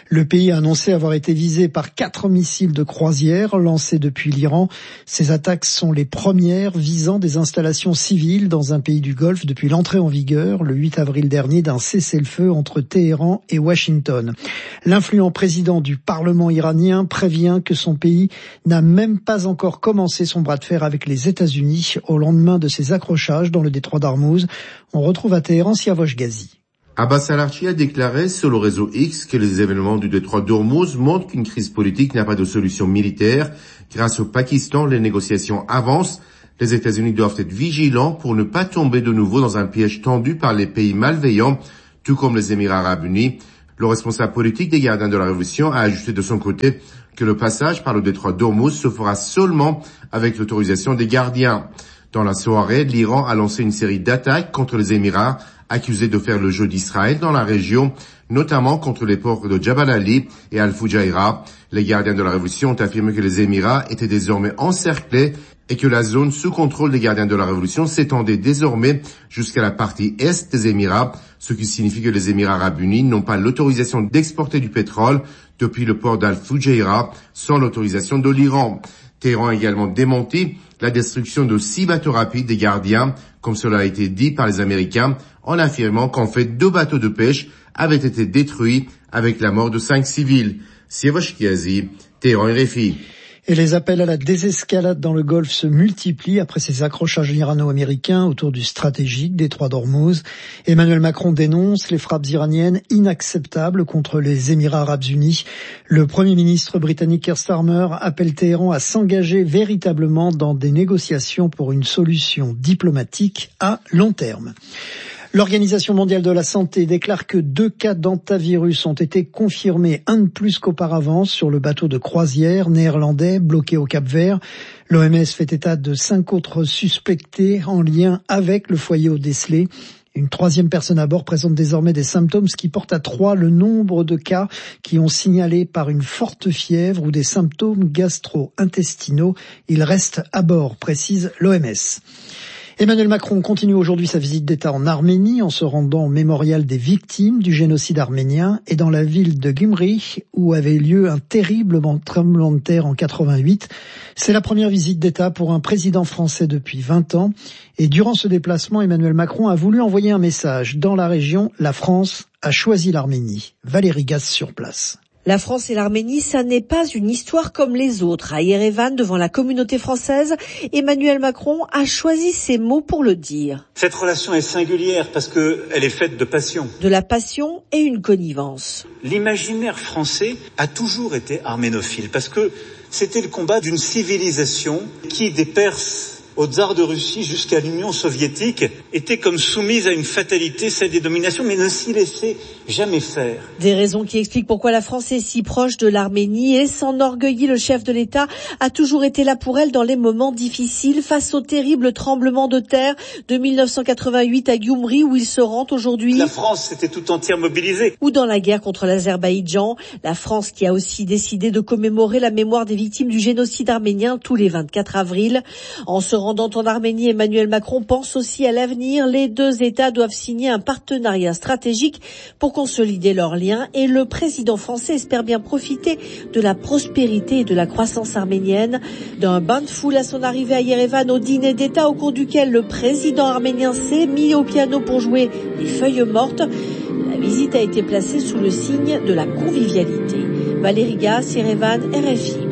Le pays a annoncé avoir été visé par quatre missiles de croisière lancés depuis l'Iran. Ces attaques sont les premières visant des installations civiles dans un pays du Golfe depuis l'entrée en vigueur, le huit avril dernier, d'un cessez-le-feu entre Téhéran et Washington. L'influent président du Parlement iranien prévient que son pays n'a même pas encore commencé son bras de fer avec les États-Unis au lendemain de ces accrochages dans le détroit d'Ormuz. On retrouve à Téhéran Siavosh Ghazi. Abbas Araghchi a déclaré sur le réseau X que les événements du détroit d'Ormuz montrent qu'une crise politique n'a pas de solution militaire. Grâce au Pakistan, les négociations avancent. Les États-Unis doivent être vigilants pour ne pas tomber de nouveau dans un piège tendu par les pays malveillants, tout comme les Émirats arabes unis. Le responsable politique des gardiens de la Révolution a ajouté de son côté que le passage par le détroit d'Ormuz se fera seulement avec l'autorisation des gardiens. Dans la soirée, l'Iran a lancé une série d'attaques contre les Émirats, accusés de faire le jeu d'Israël dans la région, notamment contre les ports de Jabal Ali et Al-Fujairah. Les gardiens de la Révolution ont affirmé que les Émirats étaient désormais encerclés et que la zone sous contrôle des gardiens de la Révolution s'étendait désormais jusqu'à la partie est des Émirats, ce qui signifie que les Émirats arabes unis n'ont pas l'autorisation d'exporter du pétrole depuis le port d'Al-Fujairah sans l'autorisation de l'Iran. Téhéran a également démenti la destruction de six bateaux rapides des gardiens, comme cela a été dit par les Américains, en affirmant qu'en fait deux bateaux de pêche avaient été détruits avec la mort de cinq civils. Siavosh Ghazi, Téhéran R F I. Et les appels à la désescalade dans le Golfe se multiplient après ces accrochages irano-américains autour du stratégique détroit d'Ormuz. Emmanuel Macron dénonce les frappes iraniennes inacceptables contre les Émirats arabes unis. Le Premier ministre britannique Keir Starmer appelle Téhéran à s'engager véritablement dans des négociations pour une solution diplomatique à long terme. L'Organisation mondiale de la santé déclare que deux cas d'hantavirus ont été confirmés, un de plus qu'auparavant, sur le bateau de croisière néerlandais bloqué au Cap-Vert. L'O M S fait état de cinq autres suspectés en lien avec le foyer au décelé. Une troisième personne à bord présente désormais des symptômes, ce qui porte à trois le nombre de cas qui ont signalé par une forte fièvre ou des symptômes gastro-intestinaux. Il reste à bord, précise l'O M S. Emmanuel Macron continue aujourd'hui sa visite d'État en Arménie en se rendant au mémorial des victimes du génocide arménien et dans la ville de Gyumri où avait lieu un terrible tremblement de terre en quatre-vingt-huit. C'est la première visite d'État pour un président français depuis vingt ans et durant ce déplacement, Emmanuel Macron a voulu envoyer un message. Dans la région, la France a choisi l'Arménie. Valérie Gaz sur place. La France et l'Arménie, ça n'est pas une histoire comme les autres. À Erevan, devant la communauté française, Emmanuel Macron a choisi ses mots pour le dire. Cette relation est singulière parce qu'elle est faite de passion. De la passion et une connivence. L'imaginaire français a toujours été arménophile parce que c'était le combat d'une civilisation qui, des Perses au tsar de Russie jusqu'à l'Union soviétique, était comme soumise à une fatalité, celle des dominations, mais ne s'y laissait jamais faire. Des raisons qui expliquent pourquoi la France est si proche de l'Arménie et s'enorgueillit. Le chef de l'État a toujours été là pour elle dans les moments difficiles face au terrible tremblement de terre de mille neuf cent quatre-vingt-huit à Gyumri où il se rend aujourd'hui. La France était tout entière mobilisée. Ou dans la guerre contre l'Azerbaïdjan, la France qui a aussi décidé de commémorer la mémoire des victimes du génocide arménien tous les vingt-quatre avril. En se rendant en Arménie, Emmanuel Macron pense aussi à l'avenir. Les deux États doivent signer un partenariat stratégique pour consolider leurs liens et le président français espère bien profiter de la prospérité et de la croissance arménienne. D'un bain de foule à son arrivée à Erevan au dîner d'État au cours duquel le président arménien s'est mis au piano pour jouer les feuilles mortes, la visite a été placée sous le signe de la convivialité. Valérie Gaz, Erevan, R F I.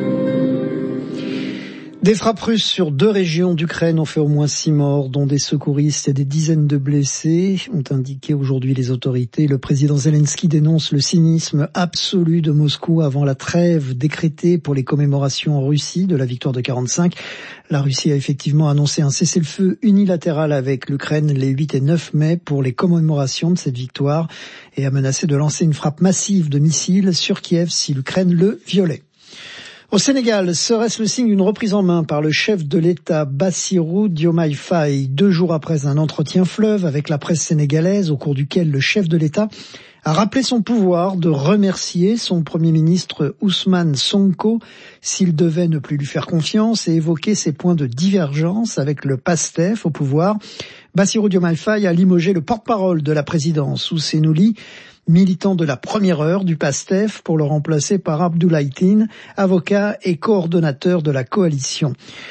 Des frappes russes sur deux régions d'Ukraine ont fait au moins six morts, dont des secouristes et des dizaines de blessés, ont indiqué aujourd'hui les autorités. Le président Zelensky dénonce le cynisme absolu de Moscou avant la trêve décrétée pour les commémorations en Russie de la victoire de quarante-cinq. La Russie a effectivement annoncé un cessez-le-feu unilatéral avec l'Ukraine les huit et neuf mai pour les commémorations de cette victoire et a menacé de lancer une frappe massive de missiles sur Kiev si l'Ukraine le violait. Au Sénégal, serait-ce le signe d'une reprise en main par le chef de l'État Bassirou Diomaye Faye, deux jours après un entretien fleuve avec la presse sénégalaise au cours duquel le chef de l'État a rappelé son pouvoir de remercier son Premier ministre Ousmane Sonko s'il devait ne plus lui faire confiance et évoquer ses points de divergence avec le PASTEF au pouvoir. Bassirou Diomaye Faye a limogé le porte-parole de la présidence, Ousseynou Ly, militant de la première heure du PASTEF, pour le remplacer par Abdoulaye Tine, avocat et coordonnateur de la coalition.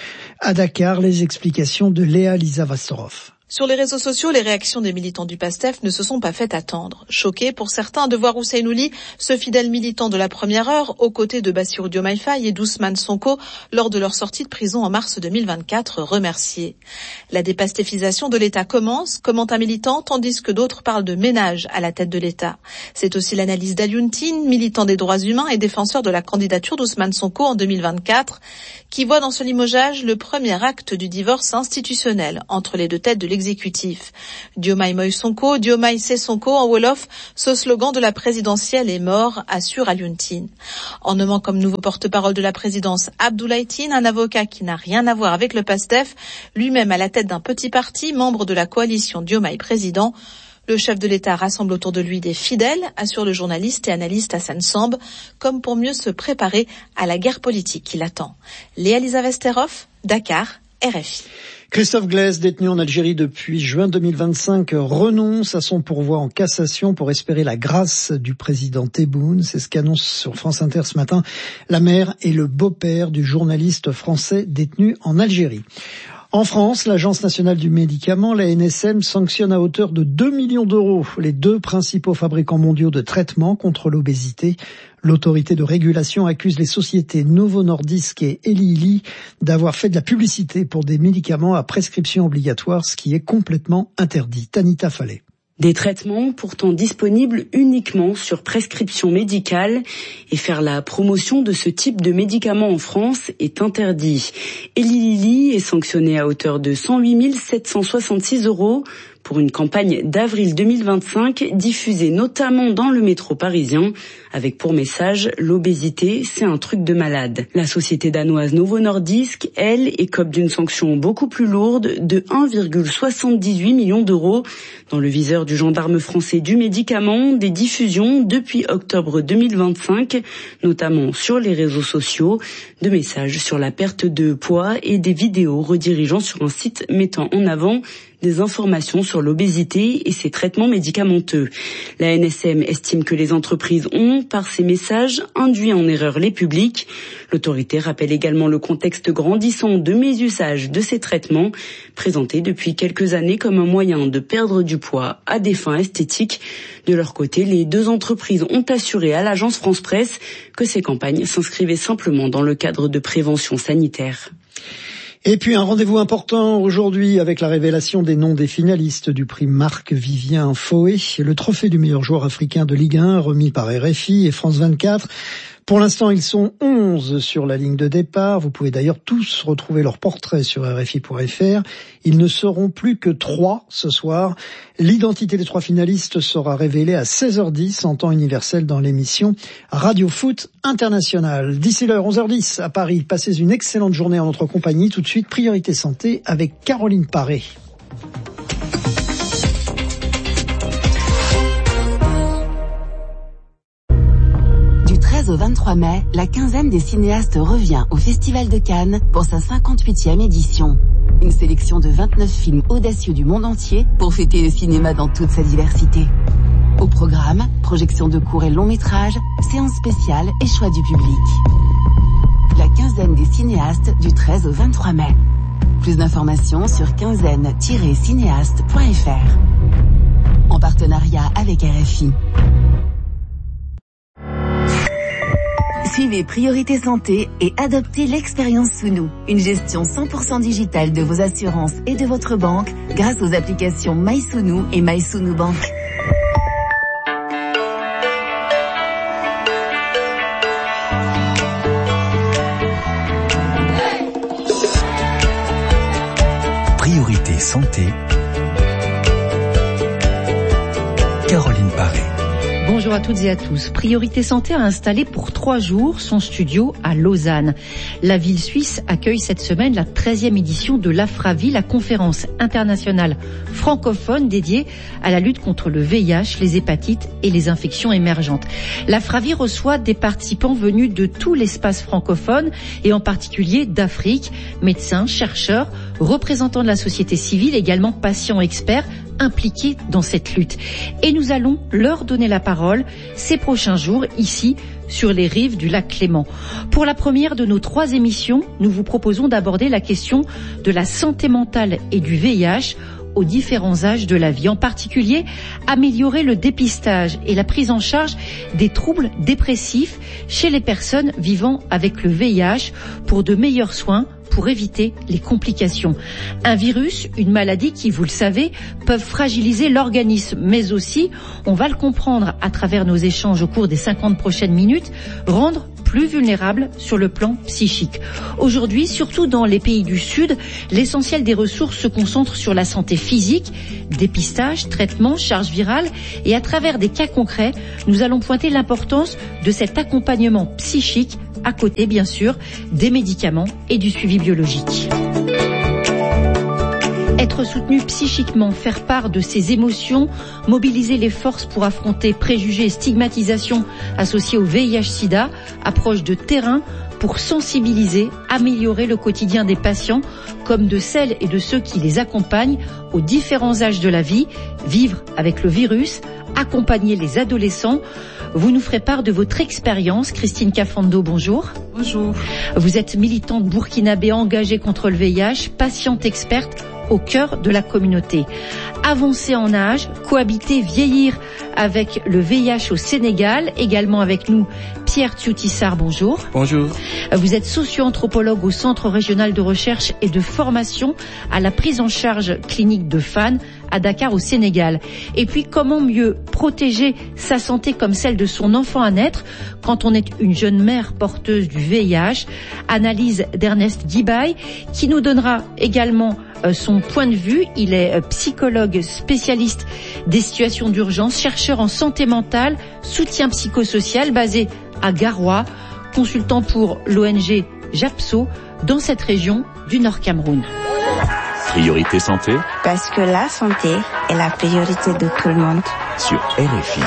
À Dakar, les explications de Léa Lisa-Vastorov. Sur les réseaux sociaux, les réactions des militants du PASTEF ne se sont pas fait attendre. Choqués pour certains de voir Ousseynou Ly, ce fidèle militant de la première heure, aux côtés de Bassirou Diomaye Faye et d'Ousmane Sonko, lors de leur sortie de prison en mars deux mille vingt-quatre, remerciés. La dépastéfisation de l'État commence, commente un militant, tandis que d'autres parlent de ménage à la tête de l'État. C'est aussi l'analyse d'Alioune Tine, militant des droits humains et défenseur de la candidature d'Ousmane Sonko en deux mille vingt-quatre, qui voit dans ce limogeage le premier acte du divorce institutionnel entre les deux têtes de l'exécutif. Diomaye Moïse Sonko, Diomaye c'est Sonko en Wolof, ce slogan de la présidentielle est mort, assure Alioune Tine. En nommant comme nouveau porte-parole de la présidence Abdoulaye Tine, un avocat qui n'a rien à voir avec le PASTEF, lui-même à la tête d'un petit parti, membre de la coalition Diomaye président. Le chef de l'État rassemble autour de lui des fidèles, assure le journaliste et analyste Hassan Samb, comme pour mieux se préparer à la guerre politique qui l'attend. Léa Lisa Vesterov, Dakar, R F I. Christophe Glaise, détenu en Algérie depuis juin deux mille vingt-cinq, renonce à son pourvoi en cassation pour espérer la grâce du président Tebboune. C'est ce qu'annonce sur France Inter ce matin la mère et le beau-père du journaliste français détenu en Algérie. En France, l'Agence nationale du médicament, la N S M, sanctionne à hauteur de deux millions d'euros les deux principaux fabricants mondiaux de traitements contre l'obésité. L'autorité de régulation accuse les sociétés Novo Nordisk et Eli Lilly d'avoir fait de la publicité pour des médicaments à prescription obligatoire, ce qui est complètement interdit. Tanita Fallet. Des traitements pourtant disponibles uniquement sur prescription médicale, et faire la promotion de ce type de médicaments en France est interdit. Eli Lilly est sanctionné à hauteur de cent huit mille sept cent soixante-six euros pour une campagne d'avril deux mille vingt-cinq diffusée notamment dans le métro parisien avec pour message « L'obésité, c'est un truc de malade ». La société danoise Novo Nordisk, elle, écope d'une sanction beaucoup plus lourde de un virgule soixante-dix-huit millions d'euros. Dans le viseur du gendarme français du médicament, des diffusions depuis octobre deux mille vingt-cinq, notamment sur les réseaux sociaux, de messages sur la perte de poids et des vidéos redirigeant sur un site mettant en avant des informations sur l'obésité et ses traitements médicamenteux. La N S M estime que les entreprises ont, par ces messages, induit en erreur les publics. L'autorité rappelle également le contexte grandissant de mésusage de ces traitements, présentés depuis quelques années comme un moyen de perdre du poids à des fins esthétiques. De leur côté, les deux entreprises ont assuré à l'agence France Presse que ces campagnes s'inscrivaient simplement dans le cadre de prévention sanitaire. Et puis un rendez-vous important aujourd'hui avec la révélation des noms des finalistes du prix Marc-Vivien Foé, le trophée du meilleur joueur africain de Ligue un remis par R F I et France vingt-quatre. Pour l'instant, ils sont onze sur la ligne de départ. Vous pouvez d'ailleurs tous retrouver leurs portraits sur R F I point F R. Ils ne seront plus que trois ce soir. L'identité des trois finalistes sera révélée à seize heures dix en temps universel dans l'émission Radio Foot International. D'ici l'heure, onze heures dix à Paris. Passez une excellente journée en notre compagnie. Tout de suite, Priorité Santé avec Caroline Paré. Au vingt-trois mai, la quinzaine des cinéastes revient au Festival de Cannes pour sa cinquante-huitième édition. Une sélection de vingt-neuf films audacieux du monde entier pour fêter le cinéma dans toute sa diversité. Au programme, projection de courts et longs métrages, séances spéciales et choix du public. La quinzaine des cinéastes du treize au vingt-trois mai. Plus d'informations sur quinzaine tiret cinéaste point F R. En partenariat avec R F I. Suivez Priorité Santé et adoptez l'expérience Sounou, une gestion cent pour cent digitale de vos assurances et de votre banque grâce aux applications MySounou et MySounou Bank. Priorité Santé, Caroline Paré. Bonjour à toutes et à tous. Priorité Santé a installé pour trois jours son studio à Lausanne. La ville suisse accueille cette semaine la treizième édition de l'AFRAVI, la conférence internationale francophone dédiée à la lutte contre le V I H, les hépatites et les infections émergentes. L'AFRAVI reçoit des participants venus de tout l'espace francophone et en particulier d'Afrique, médecins, chercheurs, représentants de la société civile, également patients experts impliqués dans cette lutte. Et nous allons leur donner la parole ces prochains jours ici sur les rives du lac Clément. Pour la première de nos trois émissions, nous vous proposons d'aborder la question de la santé mentale et du V I H aux différents âges de la vie. En particulier, améliorer le dépistage et la prise en charge des troubles dépressifs chez les personnes vivant avec le V I H pour de meilleurs soins, pour éviter les complications. Un virus, une maladie qui, vous le savez, peuvent fragiliser l'organisme, mais aussi, on va le comprendre à travers nos échanges au cours des cinquante prochaines minutes, rendre plus vulnérables sur le plan psychique. Aujourd'hui, surtout dans les pays du Sud, l'essentiel des ressources se concentre sur la santé physique, dépistage, traitement, charge virale, et à travers des cas concrets, nous allons pointer l'importance de cet accompagnement psychique à côté, bien sûr, des médicaments et du suivi biologique. Être soutenu psychiquement, faire part de ses émotions, mobiliser les forces pour affronter préjugés et stigmatisation associés au V I H sida, approche de terrain pour sensibiliser, améliorer le quotidien des patients comme de celles et de ceux qui les accompagnent aux différents âges de la vie, vivre avec le virus, accompagner les adolescents. Vous nous ferez part de votre expérience. Christine Kafando, bonjour. Bonjour. Vous êtes militante burkinabé engagée contre le V I H, patiente experte au cœur de la communauté. Avancer en âge, cohabiter, vieillir avec le V I H au Sénégal. Également avec nous, Pierre Thioutissard, bonjour. Bonjour. Vous êtes socio-anthropologue au Centre régional de recherche et de formation à la prise en charge clinique de Fann à Dakar au Sénégal. Et puis, comment mieux protéger sa santé comme celle de son enfant à naître quand on est une jeune mère porteuse du V I H? Analyse d'Ernest Guibaille qui nous donnera également son point de vue. Il est psychologue spécialiste des situations d'urgence, chercheur en santé mentale, soutien psychosocial basé à Garoua, consultant pour l'O N G JAPSO dans cette région du Nord Cameroun. Priorité santé. Parce que la santé est la priorité de tout le monde. Sur R F I.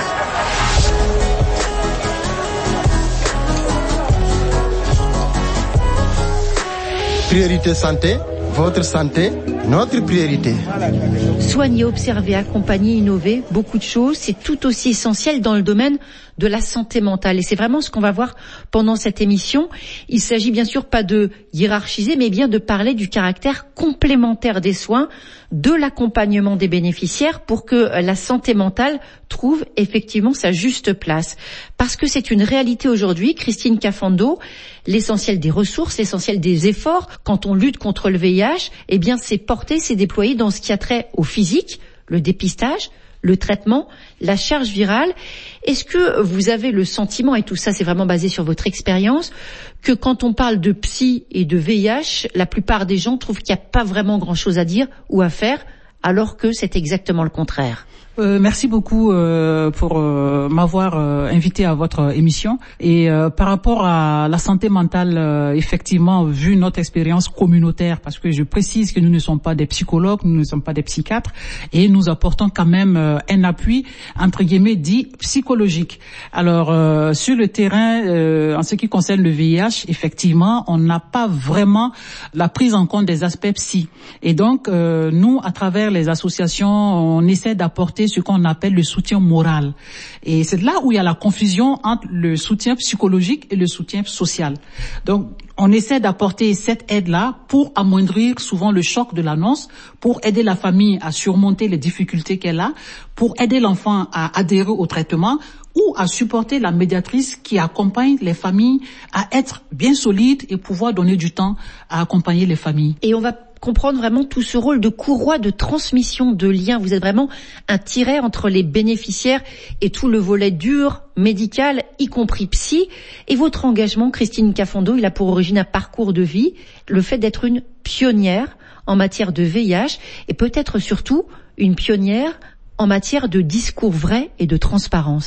Priorité santé, votre santé, notre priorité. Soigner, observer, accompagner, innover, beaucoup de choses, c'est tout aussi essentiel dans le domaine de la santé mentale. Et c'est vraiment ce qu'on va voir pendant cette émission. Il s'agit bien sûr pas de hiérarchiser, mais bien de parler du caractère complémentaire des soins, de l'accompagnement des bénéficiaires pour que la santé mentale trouve effectivement sa juste place. Parce que c'est une réalité aujourd'hui, Christine Kafando, l'essentiel des ressources, l'essentiel des efforts quand on lutte contre le V I H, eh bien c'est porté, c'est déployé dans ce qui a trait au physique, le dépistage, le traitement, la charge virale. Est-ce que vous avez le sentiment, et tout ça c'est vraiment basé sur votre expérience, que quand on parle de psy et de V I H, la plupart des gens trouvent qu'il n'y a pas vraiment grand-chose à dire ou à faire, alors que c'est exactement le contraire? Euh, merci beaucoup euh, pour euh, m'avoir euh, invité à votre émission. Et euh, par rapport à la santé mentale, euh, effectivement, vu notre expérience communautaire, parce que je précise que nous ne sommes pas des psychologues, nous ne sommes pas des psychiatres, et nous apportons quand même euh, un appui, entre guillemets, dit psychologique. Alors, euh, sur le terrain, euh, en ce qui concerne le V I H, effectivement, on n'a pas vraiment la prise en compte des aspects psy. Et donc, euh, nous, à travers les associations, on essaie d'apporter ce qu'on appelle le soutien moral. Et c'est là où il y a la confusion entre le soutien psychologique et le soutien social. Donc, on essaie d'apporter cette aide-là pour amoindrir souvent le choc de l'annonce, pour aider la famille à surmonter les difficultés qu'elle a, pour aider l'enfant à adhérer au traitement ou à supporter la médiatrice qui accompagne les familles à être bien solides et pouvoir donner du temps à accompagner les familles. Et on va comprendre vraiment tout ce rôle de courroie de transmission, de lien. Vous êtes vraiment un tiret entre les bénéficiaires et tout le volet dur, médical, y compris psy. Et votre engagement, Christine Kafando, il a pour origine un parcours de vie, le fait d'être une pionnière en matière de V I H et peut-être surtout une pionnière en matière de discours vrai et de transparence.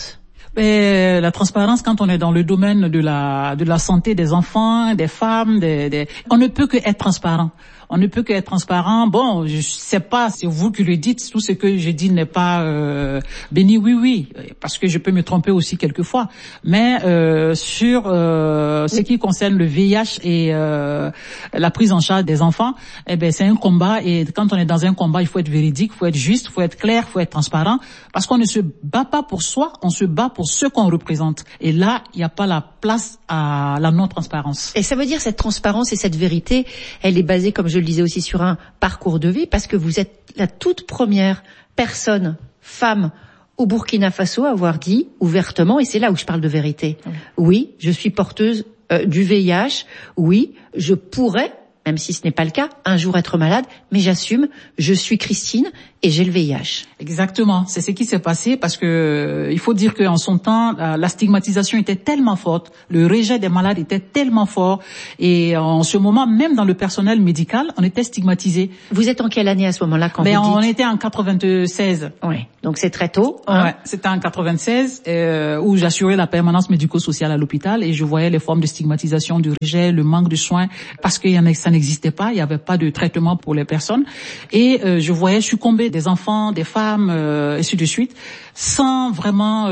Mais la transparence, quand on est dans le domaine de la de la santé des enfants, des femmes, des, des... on ne peut que être transparent. On ne peut qu'être transparent. Bon, je sais pas, c'est vous qui le dites, tout ce que je dis n'est pas euh, béni, oui, oui, parce que je peux me tromper aussi quelquefois. Mais euh, sur euh, ce qui concerne le V I H et euh, la prise en charge des enfants, eh ben c'est un combat. Et quand on est dans un combat, il faut être véridique, il faut être juste, il faut être clair, il faut être transparent, parce qu'on ne se bat pas pour soi, on se bat pour ceux qu'on représente. Et là, il n'y a pas la place à la non-transparence. Et ça veut dire cette transparence et cette vérité, elle est basée, comme je le disais aussi, sur un parcours de vie, parce que vous êtes la toute première personne, femme, au Burkina Faso à avoir dit ouvertement, et c'est là où je parle de vérité, oui, oui je suis porteuse euh, du V I H, oui, je pourrais, même si ce n'est pas le cas, un jour être malade, mais j'assume, je suis Christine et j'ai le V I H. Exactement, c'est ce qui s'est passé, parce que il faut dire qu'en son temps, la stigmatisation était tellement forte, le rejet des malades était tellement fort, et en ce moment, même dans le personnel médical, on était stigmatisé. Vous êtes en quelle année à ce moment-là quand Mais vous dites? On était en quatre-vingt-seize. Oui, donc c'est très tôt. Hein. Ouais, c'était en quatre-vingt-seize euh, où j'assurais la permanence médico-sociale à l'hôpital, et je voyais les formes de stigmatisation, du rejet, le manque de soins, parce que ça n'existait pas, il n'y avait pas de traitement pour les personnes, et euh, je voyais succomber des enfants, des femmes, euh, et ainsi de suite, sans vraiment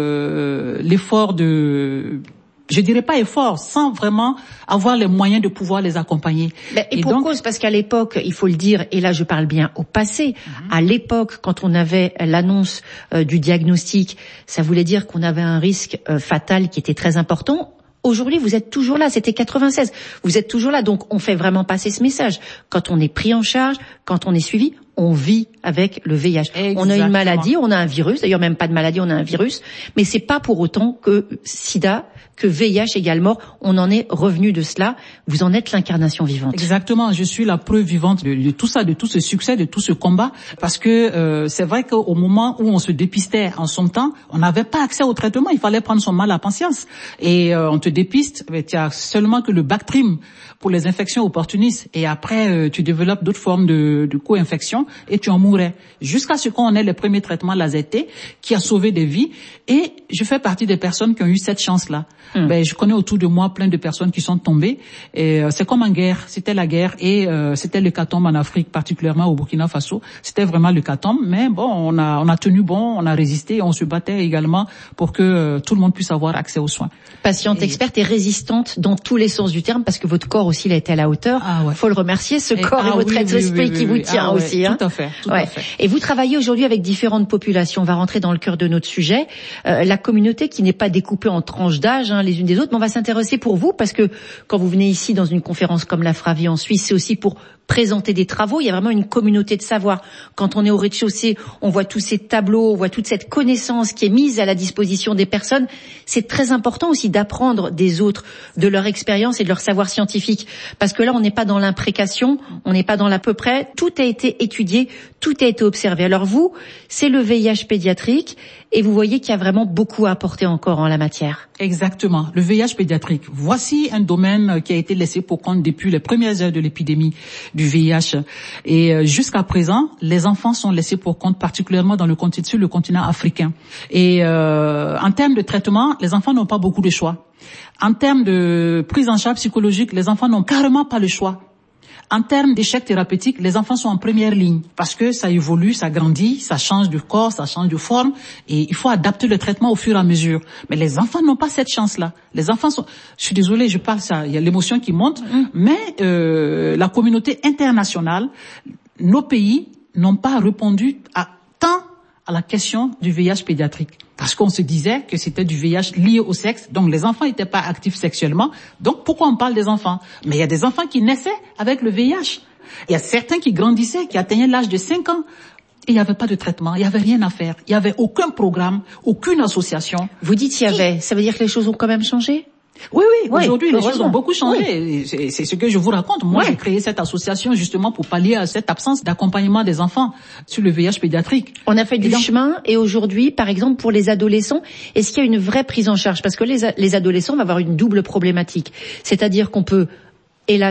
euh, l'effort de... Je dirais pas effort, sans vraiment avoir les moyens de pouvoir les accompagner. Mais et, et pour donc... cause, parce qu'à l'époque, il faut le dire, et là je parle bien au passé, mm-hmm. à l'époque, quand on avait l'annonce euh, du diagnostic, ça voulait dire qu'on avait un risque euh, fatal qui était très important. Aujourd'hui, vous êtes toujours là. C'était quatre-vingt-seize. Vous êtes toujours là. Donc, on fait vraiment passer ce message. Quand on est pris en charge, quand on est suivi, on vit avec le V I H. Exactement. On a une maladie, on a un virus. D'ailleurs, même pas de maladie, on a un virus. Mais c'est pas pour autant que SIDA, que V I H également, on en est revenu de cela. Vous en êtes l'incarnation vivante. Exactement. Je suis la preuve vivante de, de tout ça, de tout ce succès, de tout ce combat. Parce que euh, c'est vrai qu'au moment où on se dépistait en son temps, on n'avait pas accès au traitement. Il fallait prendre son mal à patience. Et euh, on te dépiste, mais tu as seulement que le Bactrim pour les infections opportunistes. Et après, euh, tu développes d'autres formes de, de co-infection et tu en mourrais. Jusqu'à ce qu'on ait les premiers traitements laser T qui a sauvé des vies. Et je fais partie des personnes qui ont eu cette chance-là. Mmh. Ben, je connais autour de moi plein de personnes qui sont tombées. Et euh, c'est comme en guerre. C'était la guerre et euh, c'était l'hécatombe en Afrique, particulièrement au Burkina Faso. C'était vraiment l'hécatombe. Mais bon, on a, on a tenu bon, on a résisté, on se battait également pour que euh, tout le monde puisse avoir accès aux soins. Patiente et... experte et résistante dans tous les sens du terme, parce que votre corps aussi il a été à la hauteur. Ah ouais. Faut le remercier, ce et, corps ah, et votre oui, être oui, esprit oui, oui, qui oui, vous tient ah, aussi. Ouais, hein. Tout à fait. Tout ouais. à fait. Et vous travaillez aujourd'hui avec différentes populations. On va rentrer dans le cœur de notre sujet. Euh, la communauté qui n'est pas découpée en tranches d'âge hein, les unes des autres, mais on va s'intéresser pour vous, parce que quand vous venez ici dans une conférence comme la Fravie en Suisse, c'est aussi pour présenter des travaux. Il y a vraiment une communauté de savoir. Quand on est au rez-de-chaussée, on voit tous ces tableaux, on voit toute cette connaissance qui est mise à la disposition des personnes. C'est très important aussi d'apprendre des autres, de leur expérience et de leur savoir scientifique. Parce que là, on n'est pas dans l'imprécation, on n'est pas dans l'à peu près. Tout a été étudié, tout a été observé. Alors vous, c'est le V I H pédiatrique et vous voyez qu'il y a vraiment beaucoup à apporter encore en la matière. Exactement. Le V I H pédiatrique. Voici un domaine qui a été laissé pour compte depuis les premières heures de l'épidémie du V I H. Et jusqu'à présent, les enfants sont laissés pour compte, particulièrement dans le continent, sur le continent africain. Et euh, en termes de traitement, les enfants n'ont pas beaucoup de choix. En termes de prise en charge psychologique, les enfants n'ont carrément pas le choix. En termes d'échec thérapeutique, les enfants sont en première ligne parce que ça évolue, ça grandit, ça change de corps, ça change de forme et il faut adapter le traitement au fur et à mesure. Mais les enfants n'ont pas cette chance-là. Les enfants sont... Je suis désolée, je parle ça, il y a l'émotion qui monte, mmh. mais euh, la communauté internationale, nos pays n'ont pas répondu à tant à la question du V I H pédiatrique. Parce qu'on se disait que c'était du V I H lié au sexe, donc les enfants n'étaient pas actifs sexuellement, donc pourquoi on parle des enfants? Mais il y a des enfants qui naissaient avec le V I H. Il y a certains qui grandissaient, qui atteignaient l'âge de cinq ans. Et il n'y avait pas de traitement, il n'y avait rien à faire, il n'y avait aucun programme, aucune association. Vous dites il y avait, ça veut dire que les choses ont quand même changé? Oui, oui, oui, aujourd'hui, les choses ont beaucoup changé. Oui. C'est, c'est ce que je vous raconte. Moi, oui. j'ai créé cette association justement pour pallier à cette absence d'accompagnement des enfants sur le V I H pédiatrique. On a fait du et donc... chemin et aujourd'hui, par exemple, pour les adolescents, est-ce qu'il y a une vraie prise en charge? Parce que les, les adolescents vont avoir une double problématique. C'est-à-dire qu'on peut, hélas,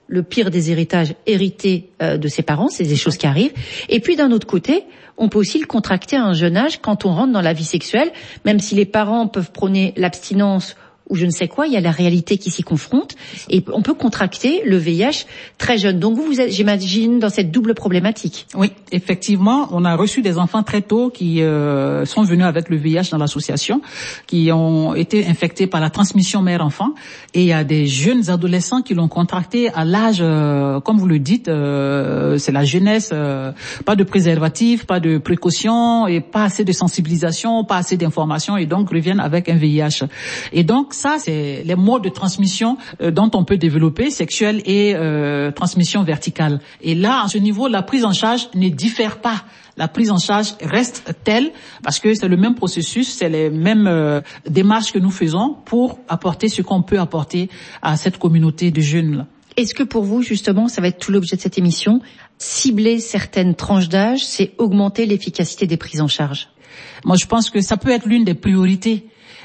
le pire des héritages, hériter euh, de ses parents, c'est des choses qui arrivent. Et puis d'un autre côté, on peut aussi le contracter à un jeune âge quand on rentre dans la vie sexuelle, même si les parents peuvent prôner l'abstinence ou je ne sais quoi, il y a la réalité qui s'y confronte et on peut contracter le V I H très jeune. Donc vous, vous êtes, j'imagine, dans cette double problématique. Oui, effectivement, on a reçu des enfants très tôt qui euh, sont venus avec le V I H dans l'association, qui ont été infectés par la transmission mère-enfant, et il y a des jeunes adolescents qui l'ont contracté à l'âge, euh, comme vous le dites, euh, c'est la jeunesse, euh, pas de préservatif, pas de précaution et pas assez de sensibilisation, pas assez d'information, et donc reviennent avec un V I H. Et donc ça, c'est les modes de transmission euh, dont on peut développer, sexuelle et euh, transmission verticale. Et là, à ce niveau, la prise en charge ne diffère pas. La prise en charge reste telle parce que c'est le même processus, c'est les mêmes euh, démarches que nous faisons pour apporter ce qu'on peut apporter à cette communauté de jeunes-là. Est-ce que pour vous, justement, ça va être tout l'objet de cette émission, cibler certaines tranches d'âge, c'est augmenter l'efficacité des prises en charge? Moi, je pense que ça peut être l'une des priorités.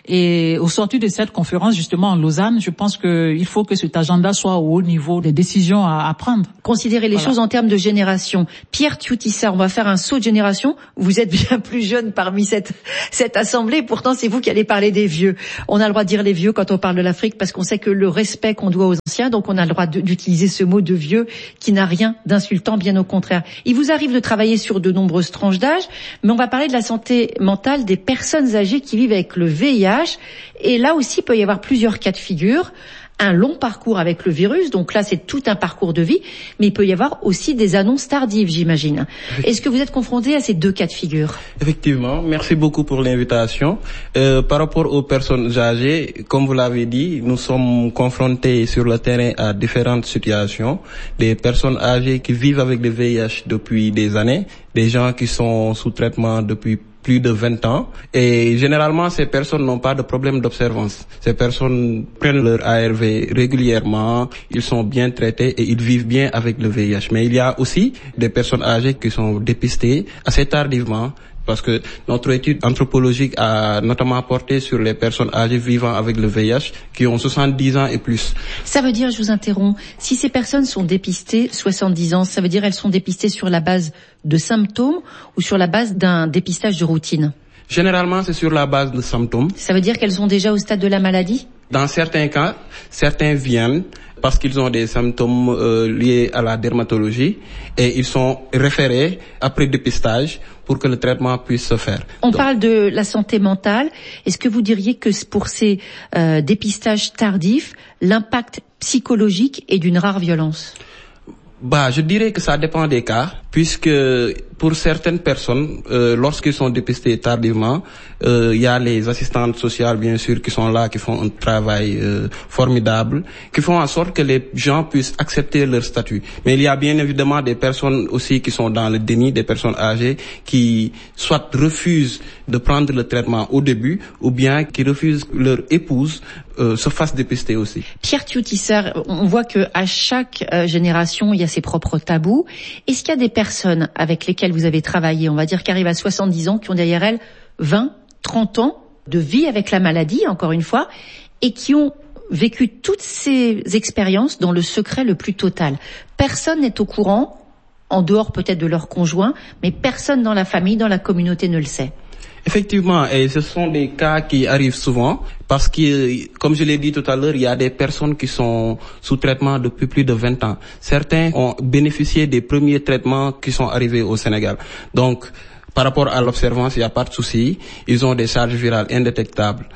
Et au sortir de cette conférence, justement, en Lausanne, je pense qu'il faut que cet agenda soit au haut niveau des décisions à, à prendre. Considérer les voilà. choses en termes de génération. Pierre Thioutissart, on va faire un saut de génération. Vous êtes bien plus jeune parmi cette, cette assemblée. Pourtant, c'est vous qui allez parler des vieux. On a le droit de dire les vieux quand on parle de l'Afrique parce qu'on sait que le respect qu'on doit aux anciens, donc on a le droit de, d'utiliser ce mot de vieux qui n'a rien d'insultant, bien au contraire. Il vous arrive de travailler sur de nombreuses tranches d'âge, mais on va parler de la santé mentale des personnes âgées qui vivent avec le V I H. Et là aussi, il peut y avoir plusieurs cas de figure. Un long parcours avec le virus, donc là, c'est tout un parcours de vie. Mais il peut y avoir aussi des annonces tardives, j'imagine. Est-ce que vous êtes confronté à ces deux cas de figure? Effectivement. Merci beaucoup pour l'invitation. Euh, par rapport aux personnes âgées, comme vous l'avez dit, nous sommes confrontés sur le terrain à différentes situations. Des personnes âgées qui vivent avec le V I H depuis des années, des gens qui sont sous traitement depuis plus de vingt ans, et généralement ces personnes n'ont pas de problème d'observance. Ces personnes prennent leur A R V régulièrement, ils sont bien traités et ils vivent bien avec le V I H. Mais il y a aussi des personnes âgées qui sont dépistées assez tardivement, parce que notre étude anthropologique a notamment porté sur les personnes âgées vivant avec le V I H qui ont soixante-dix ans et plus. Ça veut dire, je vous interromps, si ces personnes sont dépistées soixante-dix ans, ça veut dire qu'elles sont dépistées sur la base de symptômes ou sur la base d'un dépistage de routine? Généralement, c'est sur la base de symptômes. Ça veut dire qu'elles sont déjà au stade de la maladie? Dans certains cas, certains viennent parce qu'ils ont des symptômes euh, liés à la dermatologie et ils sont référés après dépistage pour que le traitement puisse se faire. On Donc, parle de la santé mentale. Est-ce que vous diriez que pour ces euh, dépistages tardifs, l'impact psychologique est d'une rare violence? Bah, je dirais que ça dépend des cas, puisque pour certaines personnes, euh, lorsqu'ils sont dépistés tardivement, il euh, y a les assistantes sociales, bien sûr, qui sont là, qui font un travail euh, formidable, qui font en sorte que les gens puissent accepter leur statut. Mais il y a bien évidemment des personnes aussi qui sont dans le déni, des personnes âgées, qui soit refusent de prendre le traitement au début, ou bien qui refusent que leur épouse euh, se fasse dépister aussi. Pierre Thioutissart, on voit que à chaque euh, génération, il y a ses propres tabous. Est-ce qu'il y a des personnes avec lesquelles vous avez travaillé, on va dire, qui arrivent à soixante-dix ans, qui ont derrière elles vingt, trente ans de vie avec la maladie, encore une fois, et qui ont vécu toutes ces expériences dans le secret le plus total? Personne n'est au courant, en dehors peut-être de leur conjoint, mais personne dans la famille, dans la communauté ne le sait. Effectivement, et ce sont des cas qui arrivent souvent parce que, comme je l'ai dit tout à l'heure, il y a des personnes qui sont sous traitement depuis plus de vingt ans. Certains ont bénéficié des premiers traitements qui sont arrivés au Sénégal. Donc, par rapport à l'observance, il n'y a pas de souci. Ils ont des charges virales indétectables.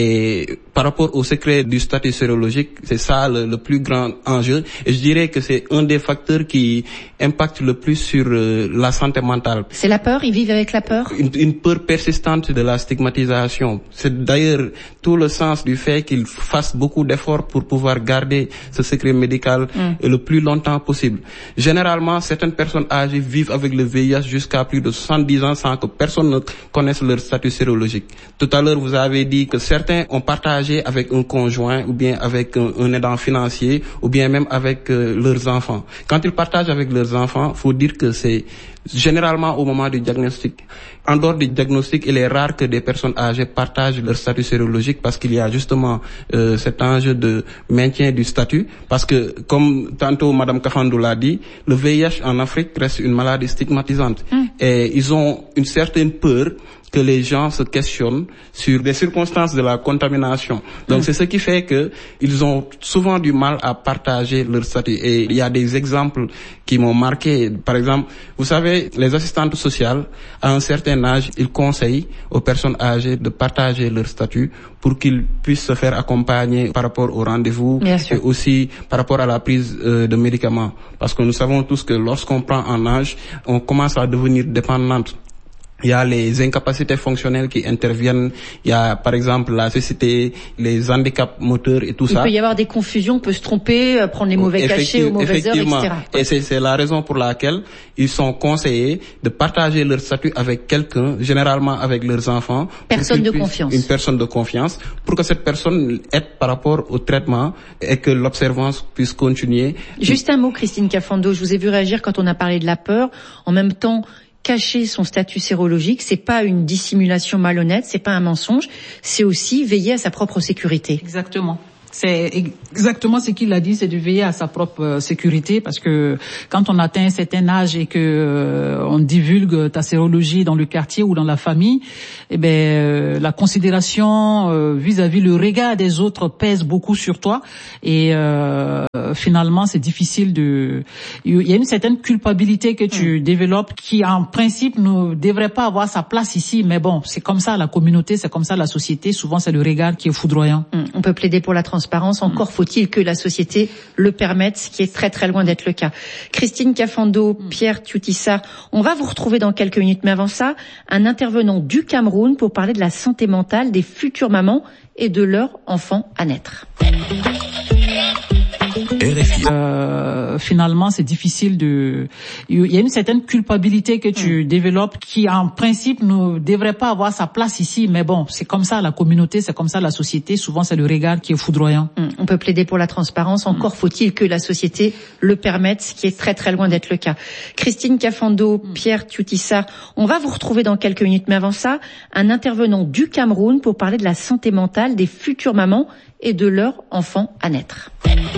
Et par rapport au secret du statut sérologique, c'est ça le, le plus grand enjeu. Et je dirais que c'est un des facteurs qui impacte le plus sur euh, la santé mentale. C'est la peur? Ils vivent avec la peur? Une, une peur persistante de la stigmatisation. C'est d'ailleurs tout le sens du fait qu'ils fassent beaucoup d'efforts pour pouvoir garder ce secret médical mm. le plus longtemps possible. Généralement, certaines personnes âgées vivent avec le V I H jusqu'à plus de soixante-dix ans sans que personne ne connaisse leur statut sérologique. Tout à l'heure, vous avez dit que certains ont partagé partager avec un conjoint ou bien avec un, un aidant financier ou bien même avec euh, leurs enfants. Quand ils partagent avec leurs enfants, faut dire que c'est généralement au moment du diagnostic. En dehors du diagnostic, il est rare que des personnes âgées partagent leur statut sérologique parce qu'il y a justement euh, cet enjeu de maintien du statut. Parce que, comme tantôt Madame Kafando l'a dit, le V I H en Afrique reste une maladie stigmatisante. Mmh. Et ils ont une certaine peur que les gens se questionnent sur les circonstances de la contamination. Donc mmh. c'est ce qui fait que ils ont souvent du mal à partager leur statut. Et il y a des exemples qui m'ont marqué. Par exemple, vous savez, les assistantes sociales, à un certain âge, ils conseillent aux personnes âgées de partager leur statut pour qu'ils puissent se faire accompagner par rapport au rendez-vous et aussi par rapport à la prise euh, de médicaments. Parce que nous savons tous que lorsqu'on prend en âge, on commence à devenir dépendante. Il y a les incapacités fonctionnelles qui interviennent. Il y a, par exemple, la cécité, les handicaps moteurs et tout Il ça. Il peut y avoir des confusions, on peut se tromper, prendre les mauvais cachets aux mauvaises heures, et cetera. Et c'est, c'est la raison pour laquelle ils sont conseillés de partager leur statut avec quelqu'un, généralement avec leurs enfants. Personne de confiance. Une personne de confiance, pour que cette personne aide par rapport au traitement et que l'observance puisse continuer. Juste un mot, Christine Kafando, je vous ai vu réagir quand on a parlé de la peur. En même temps, cacher son statut sérologique, c'est pas une dissimulation malhonnête, c'est pas un mensonge, c'est aussi veiller à sa propre sécurité. Exactement. C'est exactement ce qu'il a dit, c'est de veiller à sa propre sécurité, parce que quand on atteint un certain âge et que euh, on divulgue ta sérologie dans le quartier ou dans la famille, eh ben euh, la considération euh, vis-à-vis le regard des autres pèse beaucoup sur toi et euh, finalement c'est difficile de. Il y a une certaine culpabilité que tu mmh. développes qui en principe ne devrait pas avoir sa place ici, mais bon, c'est comme ça la communauté, c'est comme ça la société. Souvent c'est le regard qui est foudroyant. Mmh. On peut plaider pour la transparence. Encore faut-il que la société le permette, ce qui est très très loin d'être le cas. Christine Kafando, Pierre Tioutissa, on va vous retrouver dans quelques minutes, mais avant ça, un intervenant du Cameroun pour parler de la santé mentale des futures mamans et de leurs enfants à naître. Euh, finalement, c'est difficile de. Il y a une certaine culpabilité que tu mmh. développes qui, en principe, ne devrait pas avoir sa place ici. Mais bon, c'est comme ça la communauté, c'est comme ça la société. Souvent, c'est le regard qui est foudroyant. Mmh. On peut plaider pour la transparence. Encore mmh. faut-il que la société le permette, ce qui est très très loin d'être le cas. Christine Kafando, mmh. Pierre Tioutissa, on va vous retrouver dans quelques minutes. Mais avant ça, un intervenant du Cameroun pour parler de la santé mentale des futures mamans et de leurs enfants à naître.